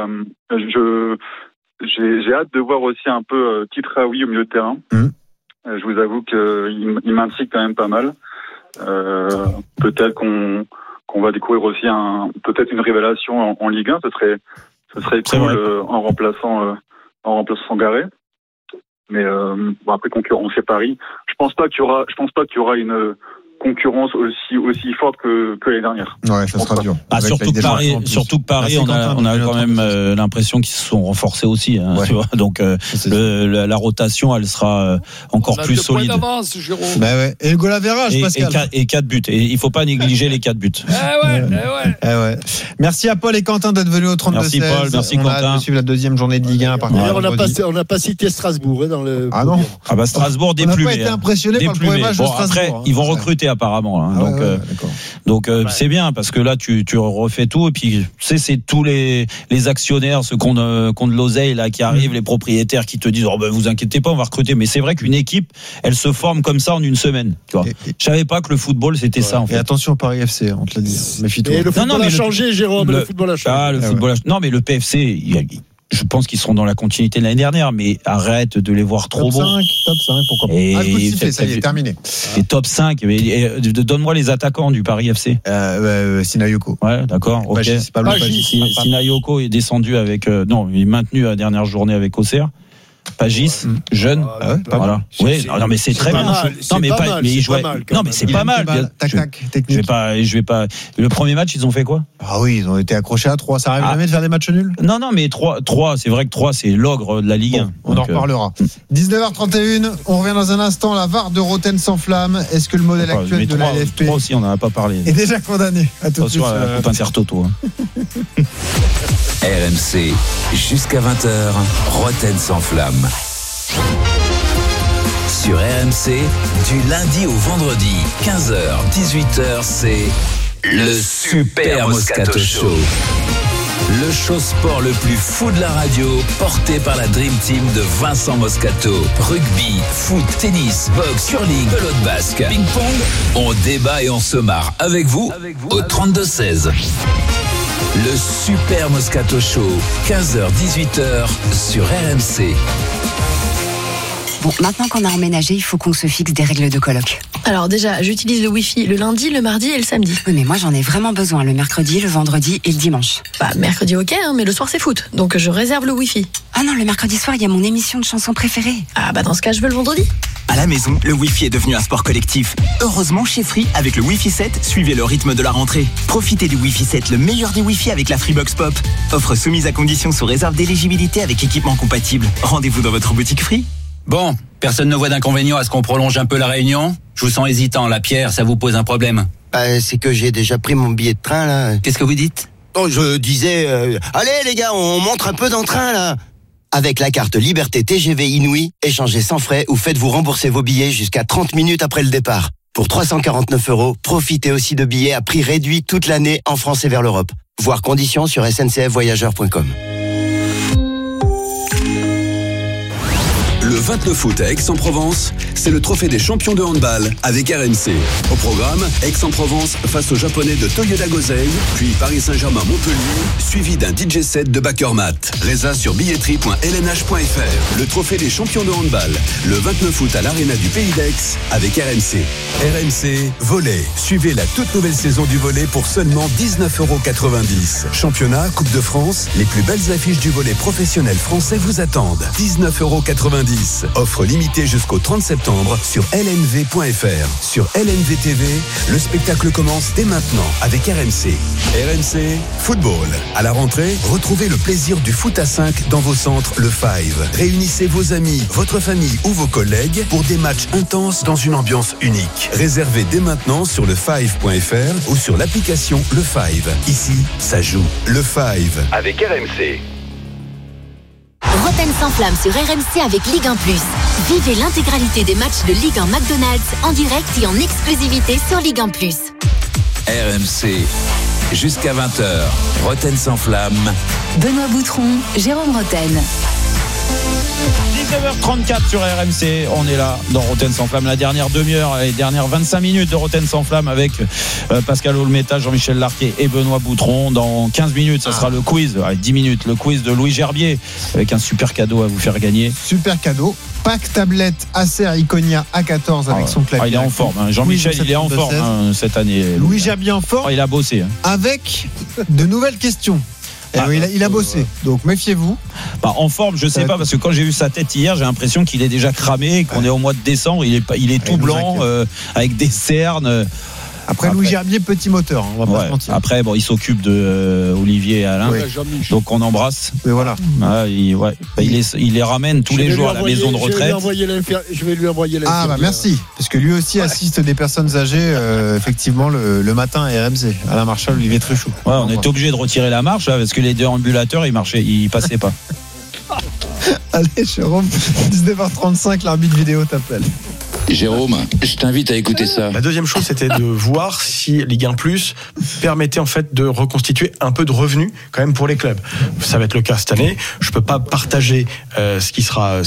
j'ai hâte de voir aussi un peu Titraoui au milieu de terrain. Je vous avoue qu'il m'intrigue quand même pas mal. Peut-être qu'on va découvrir aussi peut-être une révélation en Ligue 1. Ce serait cool en remplaçant Garé. Mais après concurrence et Paris, je pense pas qu'il y aura une concurrence aussi forte que l'année dernière. Ouais, ça sera dur. Surtout que Paris, on a quand même l'impression qu'ils se sont renforcés aussi. Tu vois. Donc la rotation, elle sera encore plus solide. Points d'avance, Jérôme. Et le goal average, Pascal. Et 4 buts. Et il faut pas négliger les 4 buts. Merci à Paul et Quentin d'être venus au 32-16. Merci Paul, merci Quentin. On a suivre la deuxième journée de Ligue 1 à partir de on n'a pas cité Strasbourg dans le. Ah non. Strasbourg déplumé. On n'a pas été impressionné par le premier match de Strasbourg. Après, ils vont recruter apparemment. Donc c'est bien parce que là tu refais tout et puis c'est tous les actionnaires, ceux qui ont de l'oseille là qui arrivent, les propriétaires qui te disent vous inquiétez pas, on va recruter. Mais c'est vrai qu'une équipe, elle se forme comme ça en une semaine. Tu vois. Je savais pas que le football c'était ça en fait. Et attention Paris FC, on te l'a dit. Méfie-toi. Et le football a changé, Jérôme. Le football a changé. Non mais le PFC. Je pense qu'ils seront dans la continuité de l'année dernière, mais arrête de les voir trop bons. Top 5, pourquoi pas. Ça y est, terminé. Et top 5, donne-moi les attaquants du Paris FC. Sinayoko. Ouais, d'accord. Ok. Sinayoko est descendu avec. Non, il est maintenu à la dernière journée avec Auxerre. Pagis, jeune, voilà. Oui, non mais c'est très bien. Non mais il jouait. Non mais c'est pas mal. Technique. Je vais pas. Le premier match, ils ont fait quoi? Ah oui, ils ont été accrochés à 3. Ça arrive jamais de faire des matchs nuls? Non, mais 3, c'est vrai que 3, c'est l'ogre de la Ligue 1. On en reparlera. 19h31, on revient dans un instant. La VAR de Rotten sans flamme. Est-ce que le modèle actuel de la LFP 3 aussi, on n'en a pas parlé. Est déjà condamné. À tout de suite. La Coupe Intertoto. RMC, jusqu'à 20h, Rotten sans flamme. Sur RMC, du lundi au vendredi, 15h, 18h, c'est le Super Moscato Show. Le show sport le plus fou de la radio, porté par la Dream Team de Vincent Moscato. Rugby, foot, tennis, boxe, curling, pelote basque, ping-pong. On débat et on se marre avec vous au 32-16. Le Super Moscato Show, 15h-18h sur RMC. Bon, maintenant qu'on a emménagé, il faut qu'on se fixe des règles de coloc. Alors déjà, j'utilise le Wi-Fi le lundi, le mardi et le samedi. Oui, mais moi j'en ai vraiment besoin le mercredi, le vendredi et le dimanche. Bah, mercredi ok, mais le soir c'est foot. Donc je réserve le Wi-Fi. Ah non, le mercredi soir, il y a mon émission de chansons préférée. Ah bah dans ce cas, je veux le vendredi. À la maison, le Wi-Fi est devenu un sport collectif. Heureusement, chez Free, avec le Wi-Fi 7, suivez le rythme de la rentrée. Profitez du Wi-Fi 7, le meilleur des Wi-Fi avec la Freebox Pop. Offre soumise à condition sous réserve d'éligibilité avec équipement compatible. Rendez-vous dans votre boutique Free. Bon, personne ne voit d'inconvénient à ce qu'on prolonge un peu la réunion ? Je vous sens hésitant, la Pierre, ça vous pose un problème ? C'est que j'ai déjà pris mon billet de train, là. Qu'est-ce que vous dites ? Oh, je disais, allez les gars, on montre un peu d'entrain, là. Avec la carte Liberté TGV Inouï, échangez sans frais ou faites-vous rembourser vos billets jusqu'à 30 minutes après le départ. Pour 349 €, profitez aussi de billets à prix réduit toute l'année en France et vers l'Europe. Voir conditions sur sncfvoyageurs.com. Le 29 août à Aix-en-Provence, c'est le trophée des champions de handball avec RMC. Au programme, Aix-en-Provence face aux Japonais de Toyoda Gosei, puis Paris Saint-Germain-Montpellier, suivi d'un DJ set de Backermat. Résa sur billetterie.lnh.fr. Le trophée des champions de handball, le 29 août à l'Arena du Pays d'Aix avec RMC. RMC, volley. Suivez la toute nouvelle saison du volley pour seulement 19,90 €. Championnat, Coupe de France, les plus belles affiches du volley professionnel français vous attendent. 19,90 €. Offre limitée jusqu'au 30 septembre sur lnv.fr. Sur LNV TV, le spectacle commence dès maintenant avec RMC. RMC, football. À la rentrée, retrouvez le plaisir du foot à 5 dans vos centres Le Five. Réunissez vos amis, votre famille ou vos collègues pour des matchs intenses dans une ambiance unique. Réservez dès maintenant sur lefive.fr ou sur l'application Le Five. Ici, ça joue. Le Five. Avec RMC. Roten sans flamme sur RMC avec Ligue 1+. Vivez l'intégralité des matchs de Ligue 1 McDonald's en direct et en exclusivité sur Ligue 1+. RMC, jusqu'à 20h, Roten sans flamme. Benoît Boutron, Jérôme Roten. 19h34 sur RMC, on est là dans Roten sans flamme, la dernière demi-heure, les dernières 25 minutes de Roten sans flamme avec Pascal Olmeta, Jean-Michel Larquet et Benoît Boutron. Dans 15 minutes, ça sera le quiz, 10 minutes, le quiz de Louis Gerbier avec un super cadeau à vous faire gagner. Super cadeau, pack tablette Acer Iconia A14 avec son clavier. Il est en forme, hein. Jean-Michel, il est en forme cette année. Louis Gerbier en forme. Il a bossé. Avec de nouvelles questions. Il a bossé, donc méfiez-vous. En forme, je sais pas, parce que quand j'ai vu sa tête hier, j'ai l'impression qu'il est déjà cramé, qu'on est au mois de décembre, il est tout blanc, avec des cernes. Après Louis Gerbier, petit moteur, on va pas se mentir. Après, il s'occupe de Olivier et Alain, donc on embrasse. Mais voilà. Il les ramène tous les jours à la maison de retraite. Je vais lui envoyer l'infirmière. Ah bah merci, parce que lui aussi assiste des personnes âgées, effectivement, le matin à RMC. Alain Marchal, Olivier Truchot. On était obligé de retirer la marche, parce que les deux ambulateurs, ils passaient pas. Allez, Jérôme, 19h35, l'arbitre vidéo t'appelle. Jérôme, je t'invite à écouter ça. La deuxième chose, c'était de voir si Ligue 1 Plus permettait en fait de reconstituer un peu de revenus quand même pour les clubs. Ça va être le cas cette année. Je peux pas partager ce qui sera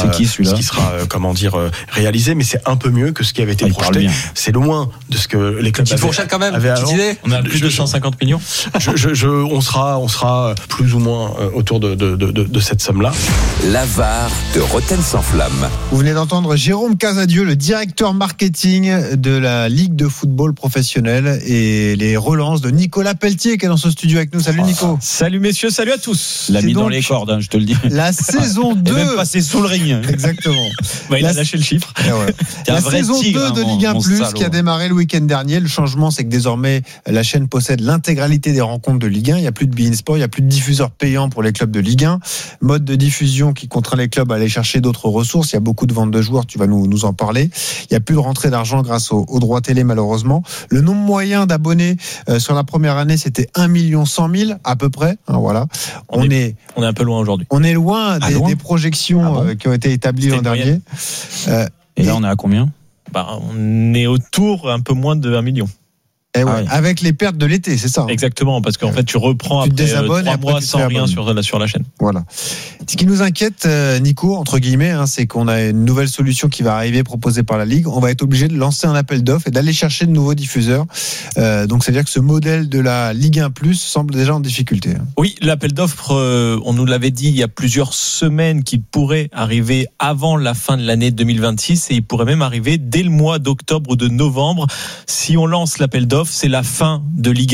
réalisé, mais c'est un peu mieux que ce qui avait été projeté. C'est loin de ce que les clubs Petite fourchette quand même. On a plus de 150 millions. On sera plus ou moins autour de cette somme-là. La VAR de Roten sans flamme. Vous venez d'entendre Jérôme Casadieu, le directeur marketing de la Ligue de football professionnel, et les relances de Nicolas Pelletier qui est dans ce studio avec nous. Salut Nico. Salut messieurs, salut à tous. Il l'a mis dans les cordes, je te le dis. La saison 2. Il est même passé sous le ring. Exactement. Il a lâché le chiffre. La saison 2 de Ligue 1 Plus qui a démarré le week-end dernier. Le changement, c'est que désormais la chaîne possède l'intégralité des rencontres de Ligue 1. Il n'y a plus de beIN Sport, il n'y a plus de diffuseurs payants pour les clubs de Ligue 1. Mode de diffusion qui contraint les clubs à aller chercher d'autres ressources. Il y a beaucoup de ventes de joueurs, tu vas nous en parler. Il n'y a plus de rentrée d'argent grâce aux droits télé, malheureusement. Le nombre moyen d'abonnés sur la première année, c'était 1 100 000 à peu près. Voilà. On est un peu loin aujourd'hui. On est loin des projections qui ont été établies l'an dernier. Et là, on est à combien ? On est autour un peu moins de 1 million. Avec les pertes de l'été, c'est ça. Exactement, parce qu'en fait, tu reprends tu après 3 mois sans rien sur la chaîne. Voilà. Ce qui nous inquiète, Nico, entre guillemets, c'est qu'on a une nouvelle solution qui va arriver proposée par la Ligue. On va être obligé de lancer un appel d'offres et d'aller chercher de nouveaux diffuseurs. Donc, c'est-à-dire que ce modèle de la Ligue 1+ semble déjà en difficulté. Oui, l'appel d'offres, on nous l'avait dit il y a plusieurs semaines qu'il pourrait arriver avant la fin de l'année 2026 et il pourrait même arriver dès le mois d'octobre ou de novembre. Si on lance l'appel d'offres, c'est la fin de Ligue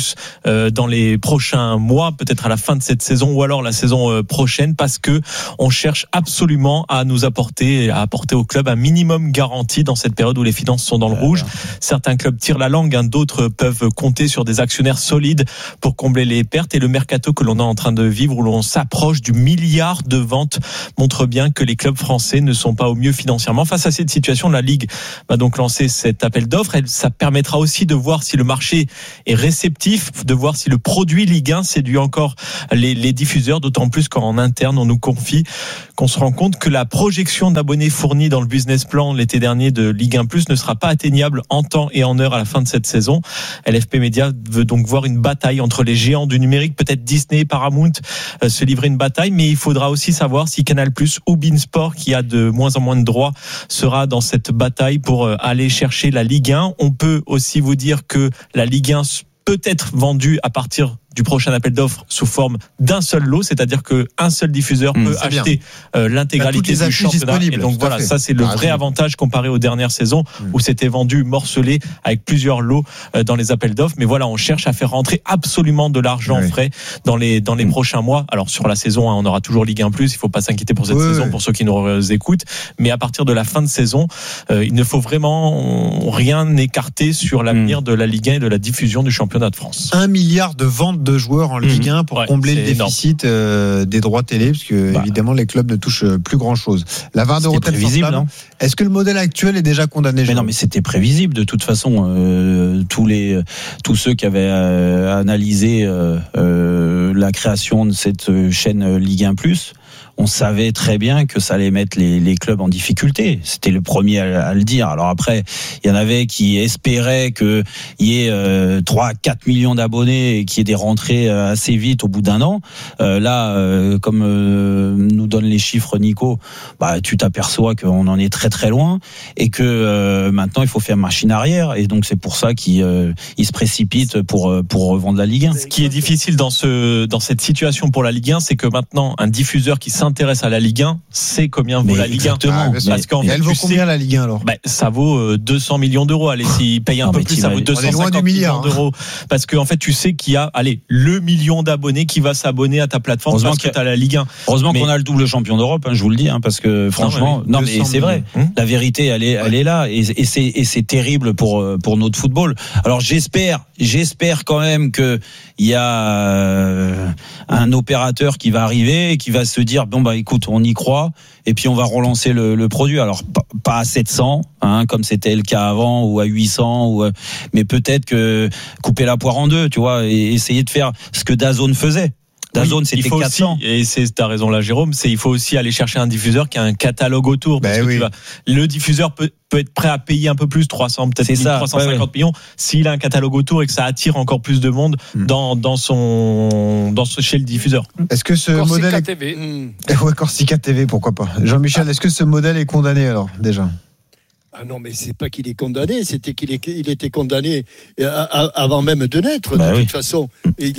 1+ dans les prochains mois, peut-être à la fin de cette saison ou alors la saison prochaine, parce que on cherche absolument à apporter au club un minimum garanti dans cette période où les finances sont dans le rouge. Certains clubs tirent la langue, d'autres peuvent compter sur des actionnaires solides pour combler les pertes, et le mercato que l'on est en train de vivre où l'on s'approche du milliard de ventes montre bien que les clubs français ne sont pas au mieux financièrement. Face à cette situation, la Ligue va donc lancer cet appel d'offres. Ça permettra aussi de voir si le marché est réceptif, de voir si le produit Ligue 1 séduit encore les diffuseurs, d'autant plus qu'en interne, on nous confie qu'on se rend compte que la projection d'abonnés fournie dans le business plan l'été dernier de Ligue 1+ ne sera pas atteignable en temps et en heure à la fin de cette saison. LFP Media veut donc voir une bataille entre les géants du numérique, peut-être Disney, Paramount, se livrer une bataille, mais il faudra aussi savoir si Canal+ ou beIN Sport, qui a de moins en moins de droits, sera dans cette bataille pour aller chercher la Ligue 1. On peut aussi vous dire que la Ligue 1 peut être vendue à partir du prochain appel d'offres sous forme d'un seul lot, c'est-à-dire qu'un seul diffuseur peut acheter l'intégralité du championnat. Et donc voilà, ça c'est le vrai avantage comparé aux dernières saisons où c'était vendu morcelé avec plusieurs lots dans les appels d'offres. Mais voilà, on cherche à faire rentrer absolument de l'argent frais dans les prochains mois. Alors sur la saison, on aura toujours Ligue 1+, il ne faut pas s'inquiéter pour cette saison, pour ceux qui nous écoutent. Mais à partir de la fin de saison, il ne faut vraiment rien écarter sur l'avenir de la Ligue 1 et de la diffusion du championnat de France. 1 milliard de ventes de joueurs en Ligue 1 pour combler le déficit des droits télé, parce que évidemment les clubs ne touchent plus grand chose. La VAR de Rotten prévisible, non ? Est-ce que le modèle actuel est déjà condamné ? Mais non, mais c'était prévisible de toute façon. Tous ceux qui avaient analysé la création de cette chaîne Ligue 1+, on savait très bien que ça allait mettre les clubs en difficulté. C'était le premier à le dire. Alors après, il y en avait qui espéraient qu'il y ait 3-4 millions d'abonnés et qu'il y ait des rentrées assez vite au bout d'un an. Comme nous donne les chiffres Nico, tu t'aperçois qu'on en est très très loin et que maintenant il faut faire machine arrière. Et donc c'est pour ça qu'ils se précipitent pour revendre la Ligue 1. Ce qui est difficile dans cette situation pour la Ligue 1, c'est que maintenant un diffuseur qui s'intéresse à la Ligue 1 sait combien vaut la Ligue 1. Parce qu'en fait, elle vaut combien la Ligue 1 alors ? Ça vaut 200 millions d'euros. Allez, s'il paye un peu plus, ça vaut 250 millions d'euros. Parce qu'en fait, tu sais qu'il y a le million d'abonnés qui va s'abonner à ta plateforme parce que tu as la Ligue 1. Heureusement qu'on a le double champion d'Europe, je vous le dis, parce que franchement, mais c'est vrai. La vérité, elle est là, et c'est terrible pour notre football. Alors j'espère quand même que il y a un opérateur qui va arriver et qui va se dire écoute, on y croit et puis on va relancer le produit. Alors pas à 700 comme c'était le cas avant, ou à 800 mais peut-être que couper la poire en deux, tu vois, et essayer de faire ce que DAZN faisait. DAZN, c'était 400. Et t'as raison là, Jérôme, il faut aussi aller chercher un diffuseur qui a un catalogue autour. Parce que le diffuseur peut être prêt à payer un peu plus, 300, peut-être 350 millions, s'il a un catalogue autour et que ça attire encore plus de monde chez le diffuseur. Est-ce que ce modèle Corsica TV. Corsica TV, pourquoi pas. Jean-Michel, est-ce que ce modèle est condamné alors déjà ? Ah non, mais c'est pas qu'il est condamné, c'était qu'il était condamné avant même de naître. De toute façon,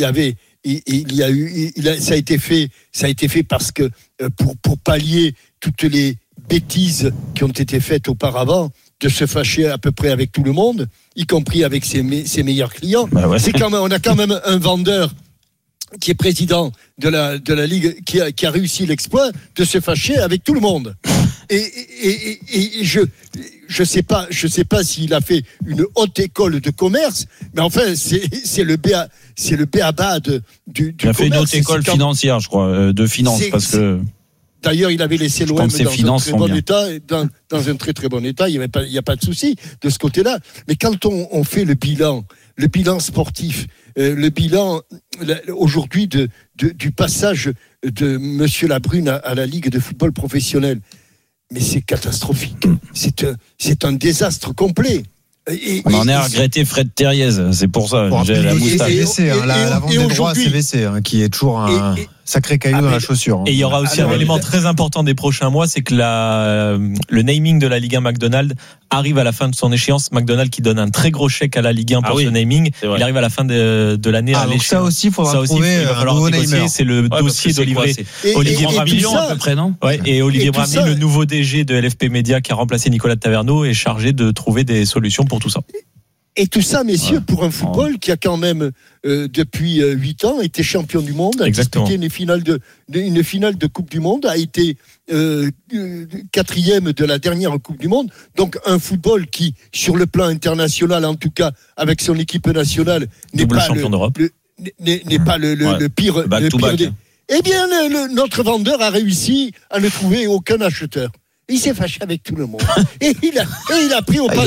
ça a été fait parce que pour pallier toutes les bêtises qui ont été faites auparavant, de se fâcher à peu près avec tout le monde, y compris avec ses meilleurs clients. On a quand même un vendeur qui est président de la Ligue qui a réussi l'exploit de se fâcher avec tout le monde. Et je sais pas s'il a fait une haute école de commerce, mais enfin c'est le b.a.-ba du commerce. Il a fait une haute école financière, je crois, de finance, parce que d'ailleurs il avait laissé l'OM dans un très très bon état. Il y a pas de souci de ce côté-là. Mais quand on fait le bilan sportif, le bilan aujourd'hui du passage de Monsieur Labrune à la Ligue de football professionnel, mais c'est catastrophique. C'est un désastre complet. On en est à regretter Fred Terriez, c'est pour ça. J'ai la moustache. L'avant des droits CVC, qui est toujours un sacré caillou dans la chaussure. Et il y aura aussi un élément très important des prochains mois, c'est que le naming de la Ligue 1 McDonald's arrive à la fin de son échéance. McDonald's qui donne un très gros chèque à la Ligue 1 pour ce naming, il arrive à la fin de l'année à l'échéance. Ça aussi, il faudra trouver un nouveau namer. C'est le dossier d'Olivier Bramley, à peu près, non? Et Olivier Bramley, le nouveau DG de LFP Média qui a remplacé Nicolas Taverneau, est chargé de trouver des solutions pour tout ça. Et tout ça, messieurs, pour un football qui a quand même, depuis 8 ans, été champion du monde, a disputé une finale de Coupe du Monde, a été 4e de la dernière Coupe du Monde. Donc un football qui, sur le plan international, en tout cas avec son équipe nationale, n'est pas champion d'Europe. N'est pas le pire. Eh bien, notre vendeur a réussi à ne trouver aucun acheteur. Il s'est fâché avec tout le monde. Et il a pris au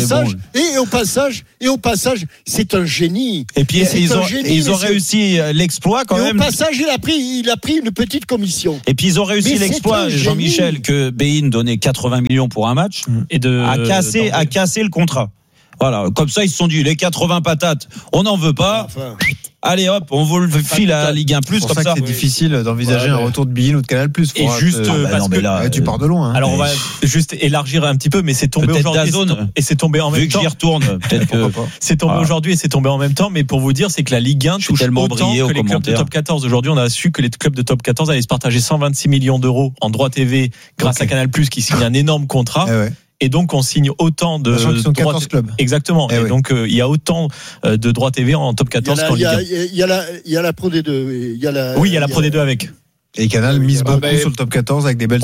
passage, c'est un génie. Et puis ils ont réussi l'exploit quand même. Et au passage, il a pris une petite commission. Et puis ils ont réussi l'exploit, Jean-Michel, que Bein donnait 80 millions pour un match et à casser le contrat. Voilà, comme ça ils se sont dit les 80 patates, on n'en veut pas. Allez hop, on vous le file à Ligue 1+. C'est pour ça que c'est difficile d'envisager un retour de Bein ou de Canal+. Et juste parce que là, tu pars de loin. Alors on va juste élargir un petit peu, mais c'est tombé aujourd'hui et c'est tombé en même temps. Vu que j'y retourne, peut-être que c'est tombé aujourd'hui et c'est tombé en même temps. Mais pour vous dire, c'est que la Ligue 1 touche autant que les clubs de top 14. Aujourd'hui, on a su que les clubs de top 14 allaient se partager 126 millions d'euros en droits TV grâce à Canal+, qui signe un énorme contrat. Et donc, on signe autant de droits 14 clubs. Exactement. Et donc, il y a autant de droits TV en top 14 qu'en Ligue 1. Il y a la Pro D2. Oui, il y a la Pro D2 avec. Et Canal mise beaucoup sur le top 14 avec des belles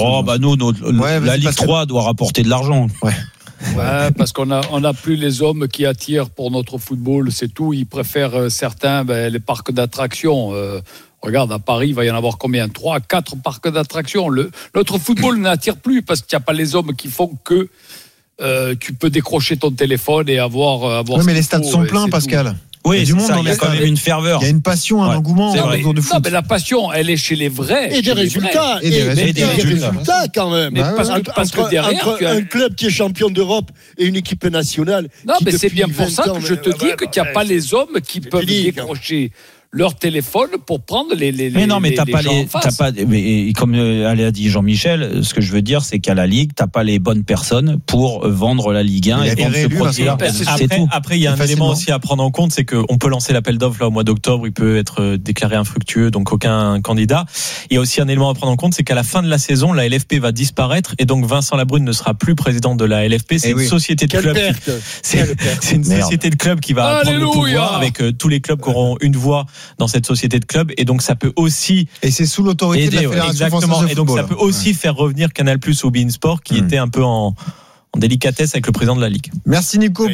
la Ligue 3 doit rapporter de l'argent. Ouais, parce qu'on a plus les hommes qui attirent pour notre football, c'est tout. Ils préfèrent certains les parcs d'attractions. Regarde, à Paris, il va y en avoir combien? 3, 4 parcs d'attractions. Notre football n'attire plus parce qu'il n'y a pas les hommes qui font que tu peux décrocher ton téléphone et avoir oui, mais les stades sont pleins, Pascal. Oui, du monde, il y a quand même une ferveur. Il y a une passion, un engouement autour du foot. Non, mais la passion, elle est chez les vrais. Et des résultats. Et des résultats quand même. Mais parce que derrière, entre un club qui est champion d'Europe et une équipe nationale. Non, mais c'est bien pour ça que je te dis qu'il n'y a pas les hommes qui peuvent décrocher leur téléphone pour prendre les mais non, mais t'as pas gens en face. Mais comme a dit Jean-Michel, ce que je veux dire, c'est qu'à la Ligue, t'as pas les bonnes personnes pour vendre la Ligue 1 et vendre ce produit-là. Après, il y a un élément aussi à prendre en compte, c'est qu'on peut lancer l'appel d'offres là au mois d'octobre, il peut être déclaré infructueux, donc aucun candidat. Il y a aussi un élément à prendre en compte, c'est qu'à la fin de la saison, la LFP va disparaître et donc Vincent Labrune ne sera plus président de la LFP. C'est une société de club. C'est une société de club qui va prendre le pouvoir avec tous les clubs qui auront une voix dans cette société de club, et donc ça peut aussi, et c'est sous l'autorité de la Fédération française de football. Et donc ça peut aussi faire revenir Canal+ ou beIN Sport qui était un peu en délicatesse avec le président de la Ligue. Merci Nico.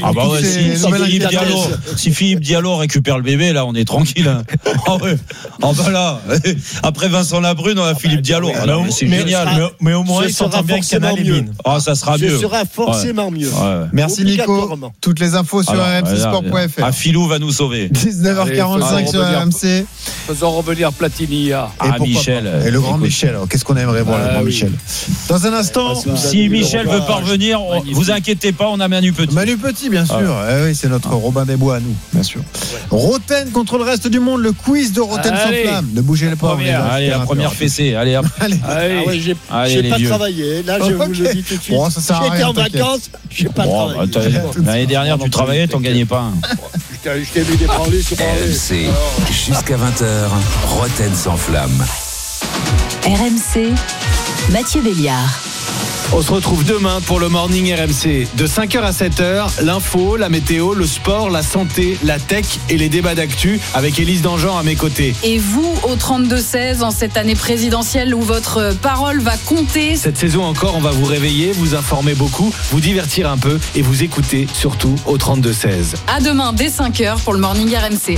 Si Philippe Diallo récupère le bébé, là on est tranquille. Là, après Vincent Labrune, on a Philippe Diallo. C'est génial. Mais au moins il s'entend bien avec Canal et beIN. Ça sera mieux. Ce sera forcément mieux. Merci Nico. Toutes les infos sur rmcsport.fr. Philou va nous sauver. 19h45 sur RMC. Faisons revenir Platini. Michel. Et le grand Michel. Qu'est-ce qu'on aimerait voir, le grand Michel. Dans un instant, si Michel veut pas revenir, vous inquiétez pas, on a Manu Petit. Manu Petit, bien sûr. Oui, c'est notre Robin des Bois à nous, bien sûr. Roten contre le reste du monde, le quiz de Roten sans flamme. Ne bougez pas. Allez, la première fessée. Allez, hop. J'ai pas travaillé. Là, je vous le dis tout de suite. J'étais en vacances, j'ai pas travaillé. L'année dernière, tu travaillais, t'en gagnais pas. Je t'ai vu débranler sur RMC, jusqu'à 20h, Roten sans flamme. RMC, Mathieu Béliard. On se retrouve demain pour le Morning RMC. De 5h à 7h, l'info, la météo, le sport, la santé, la tech et les débats d'actu avec Élise Dangean à mes côtés. Et vous, au 32-16, en cette année présidentielle où votre parole va compter. Cette saison encore, on va vous réveiller, vous informer beaucoup, vous divertir un peu et vous écouter surtout au 32-16. À demain dès 5h pour le Morning RMC.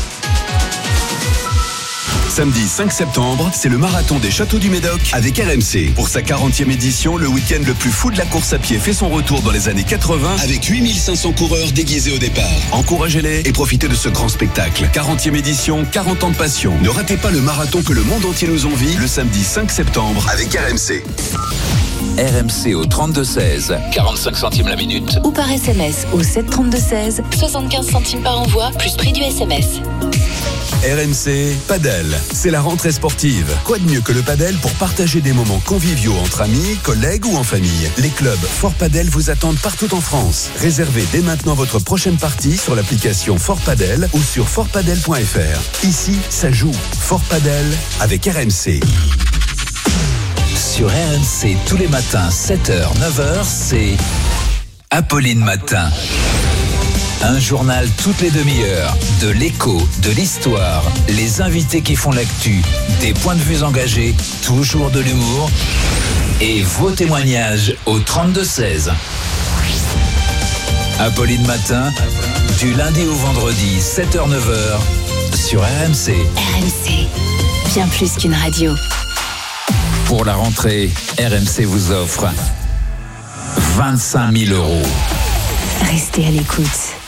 Samedi 5 septembre, c'est le marathon des Châteaux du Médoc avec RMC. Pour sa 40e édition, le week-end le plus fou de la course à pied fait son retour dans les années 80 avec 8500 coureurs déguisés au départ. Encouragez-les et profitez de ce grand spectacle. 40e édition, 40 ans de passion. Ne ratez pas le marathon que le monde entier nous envie le samedi 5 septembre avec RMC. RMC au 32-16, 45 centimes la minute. Ou par SMS au 732-16, 75 centimes par envoi, plus prix du SMS. RMC Padel, c'est la rentrée sportive. Quoi de mieux que le padel pour partager des moments conviviaux entre amis, collègues ou en famille. Les clubs Fort Padel vous attendent partout en France. Réservez dès maintenant votre prochaine partie sur l'application Fort Padel ou sur fortpadel.fr. Ici, ça joue. Fort Padel avec RMC. Sur RMC tous les matins 7h, 9h, c'est Apolline Matin. Un journal toutes les demi-heures, de l'écho, de l'histoire, les invités qui font l'actu, des points de vue engagés, toujours de l'humour et vos témoignages au 32-16. Apolline Matin, du lundi au vendredi, 7h, 9h, sur RMC. RMC, bien plus qu'une radio. Pour la rentrée, RMC vous offre 25 000 €. Restez à l'écoute.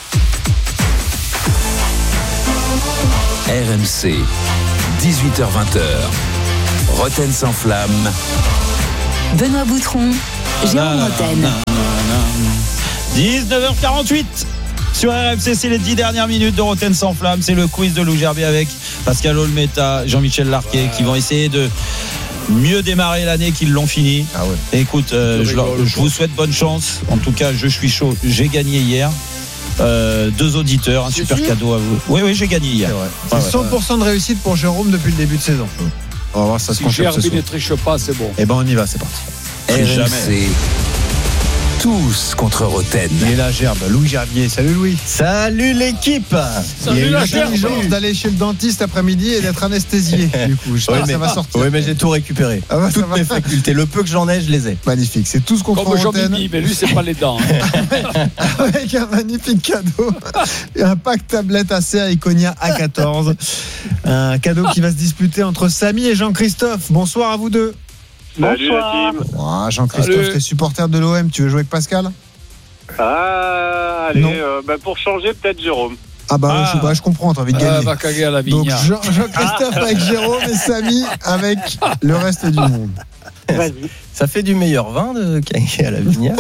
RMC, 18h-20h, Roten sans flamme. Benoît Boutron, Jérôme Roten. 19h48 sur RMC, c'est les 10 dernières minutes de Roten sans flamme. C'est le quiz de Lou Gerbier avec Pascal Olmeta, Jean-Michel Larquet qui vont essayer de mieux démarrer l'année qu'ils l'ont fini. Ah ouais. Écoute, je vous souhaite bonne chance. En tout cas, je suis chaud. J'ai gagné hier. 2 auditeurs, un super cadeau à vous. Oui, j'ai gagné hier. C'est 100% de réussite pour Jérôme depuis le début de saison. On va voir ça se confirme ce soir. Si ne triche pas, c'est bon. Eh ben on y va, c'est parti. RMC, tous contre Roten. Il est là, Gerbe, Louis Gerbier. Salut Louis. Salut l'équipe. Il y a eu l'intelligence d'aller chez le dentiste après-midi et d'être anesthésié. Du coup, ça va sortir. Oui, mais j'ai tout récupéré. Toutes mes facultés. Le peu que j'en ai, je les ai. Magnifique. C'est tout ce qu'on Comme Roten. Jean-Mimi, mais lui, c'est pas les dents. Avec un magnifique cadeau. Un pack tablette Acer Iconia A14. Un cadeau qui va se disputer entre Samy et Jean-Christophe. Bonsoir à vous deux. Salut la team. Jean-Christophe, t'es supporter de l'OM, tu veux jouer avec Pascal? Allez, pour changer, peut-être Jérôme. Je comprends, t'as envie de gagner. Va caguer à la Donc vigne. Jean-Christophe avec Jérôme et Samy avec le reste du monde. Vas-y. Ça fait du meilleur vin de caguer à la vignette.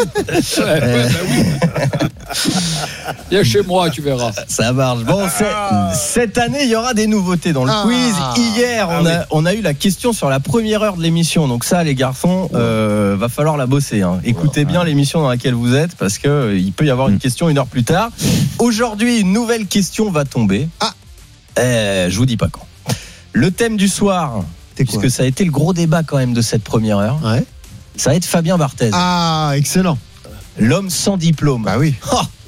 Viens chez moi, tu verras. Ça marche. Bon, cette année, il y aura des nouveautés dans le quiz. Hier, on a eu la question sur la première heure de l'émission. Donc ça, les garçons, va falloir la bosser. Hein. Écoutez bien l'émission dans laquelle vous êtes, parce que il peut y avoir une question 1 heure plus tard. Aujourd'hui, une nouvelle question va tomber. Je vous dis pas quand. Le thème du soir, puisque ça a été le gros débat quand même de cette première heure. Ouais. Ça va être Fabien Barthez. Ah, excellent. L'homme sans diplôme. Bah oui.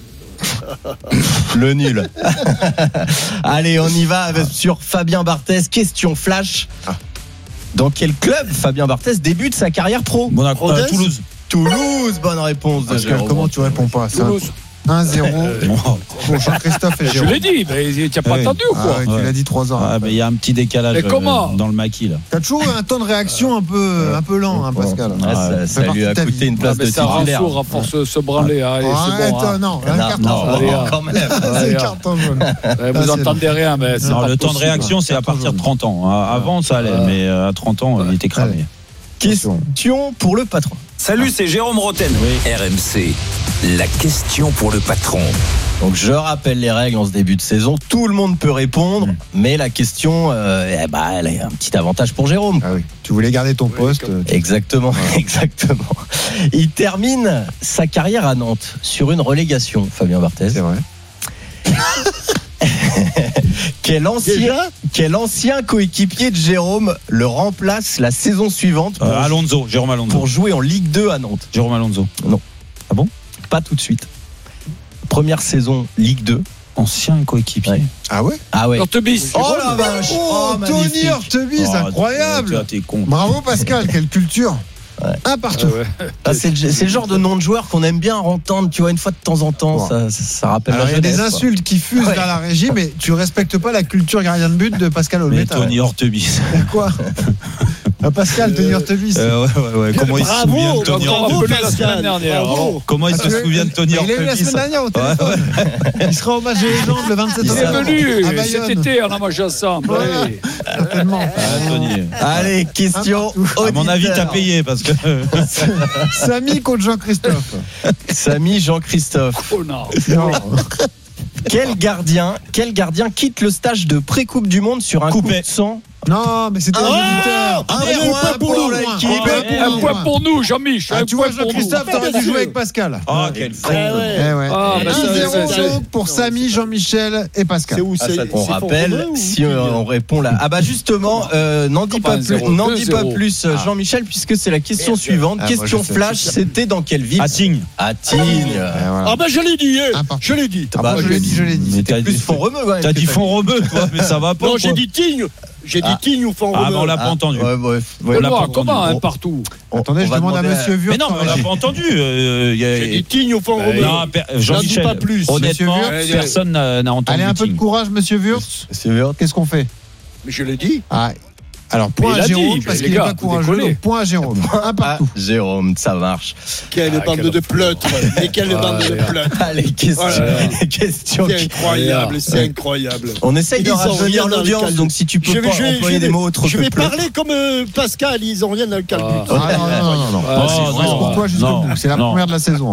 Le nul. Allez, on y va sur Fabien Barthez. Question flash. Dans quel club Fabien Barthez débute sa carrière pro? Toulouse. Toulouse, bonne réponse. Pascal, comment tu réponds pas à ça? Toulouse. 1-0 pour Jean-Christophe et Je Jérôme. l'ai dit, mais tu n'as pas entendu ou quoi? Tu l'as dit 3 ans. Il y a un petit décalage dans le maquis là. T'as toujours un temps de réaction un peu lent, hein, Pascal. Ça lui a coûté une place de titulaire. Ça à force de se branler. Allez, c'est bon. Non, quand même. C'est carton jaune. Vous entendez rien, mais c'est le temps de réaction, c'est à partir de 30 ans. Avant, ça allait, mais à 30 ans, il était cramé. Question pour le patron. Salut, c'est Jérôme Roten. RMC, la question pour le patron. Donc je rappelle les règles en ce début de saison. Tout le monde peut répondre, mais la question, elle a un petit avantage pour Jérôme. Ah oui. Tu voulais garder ton poste. Exactement, exactement. Il termine sa carrière à Nantes sur une relégation, Fabien Barthez. C'est vrai. Quel ancien coéquipier de Jérôme le remplace la saison suivante Jérôme Alonso. Pour jouer en Ligue 2 à Nantes? Jérôme Alonso. Non. Ah bon? Pas tout de suite. Première saison Ligue 2. Ancien coéquipier. Ouais. Ah ouais? Ah ouais. Ortebis. Oh la vache. Tony Ortebis, incroyable. T'es con. Bravo Pascal, quelle culture. Ouais. Un partout. C'est le genre de nom de joueur qu'on aime bien entendre, tu vois, une fois de temps en temps. Ça rappelle la jeunesse. Il y a des insultes qui fusent vers la régie, mais tu respectes pas la culture gardien de but de Pascal Olmeta. Tony Ortebis. Quoi? Pascal, Tony Hortebis. Ouais. Comment il se souvient de Tony Hortebis la semaine dernière. Comment il se souvient de Tony Hortebis? Il est venu la semaine dernière au téléphone. Il sera au match des légendes le 27 Il est octobre. venu cet été, on a mangé ensemble. Ouais. Certainement. Tony. Allez, question. À mon avis, t'as payé parce que. Samy contre Jean-Christophe. Samy, Jean-Christophe. Oh non. Quel gardien quitte le stage de pré-coupe du monde sur un coup de sang? Non, mais c'était un auditeur. Un point pour l'équipe. Un point pour nous, Jean-Mich. Tu vois, Jean-Christophe, t'aurais dû jouer avec Pascal. Ah, quel con. 1-0 pour Samy, Jean-Michel et Pascal. On rappelle, si on répond là. Ah bah justement, n'en dis pas plus, Jean-Michel, puisque c'est la question suivante. Question flash, c'était dans quelle ville? À Tignes. À Tignes. Ah bah je l'ai dit, je l'ai dit. Je l'ai dit. C'était plus Font-Romeu, quand même. T'as dit Font-Romeu, toi, mais ça va pas. Non, j'ai dit Tignes. J'ai dit Tignes ou Font-Romeu. Ah, mais on l'a pas entendu. Comment partout? Attendez, je demande à Monsieur Vure. Mais non, mais on l'a pas entendu. J'ai dit Tignes ou Font-Romeu. Non, Jean-Michel, pas plus. Honnêtement, personne n'a entendu. Allez, un peu de courage, Monsieur Vure. Qu'est-ce qu'on fait? Mais je l'ai dit. Alors, point à Jérôme, parce qu'il n'est pas courageux. Donc, point à Jérôme. Un partout. Jérôme, ça marche. Quelle bande de pleutres. Et quelle bande de pleutres. Allez, question. C'est incroyable. On essaye de rajeunir l'audience, donc si tu peux pas employer des mots autres que je vais parler comme Pascal, ils ont rien dans le calcul. Non. C'est pour toi jusqu'au bout. C'est la première de la saison.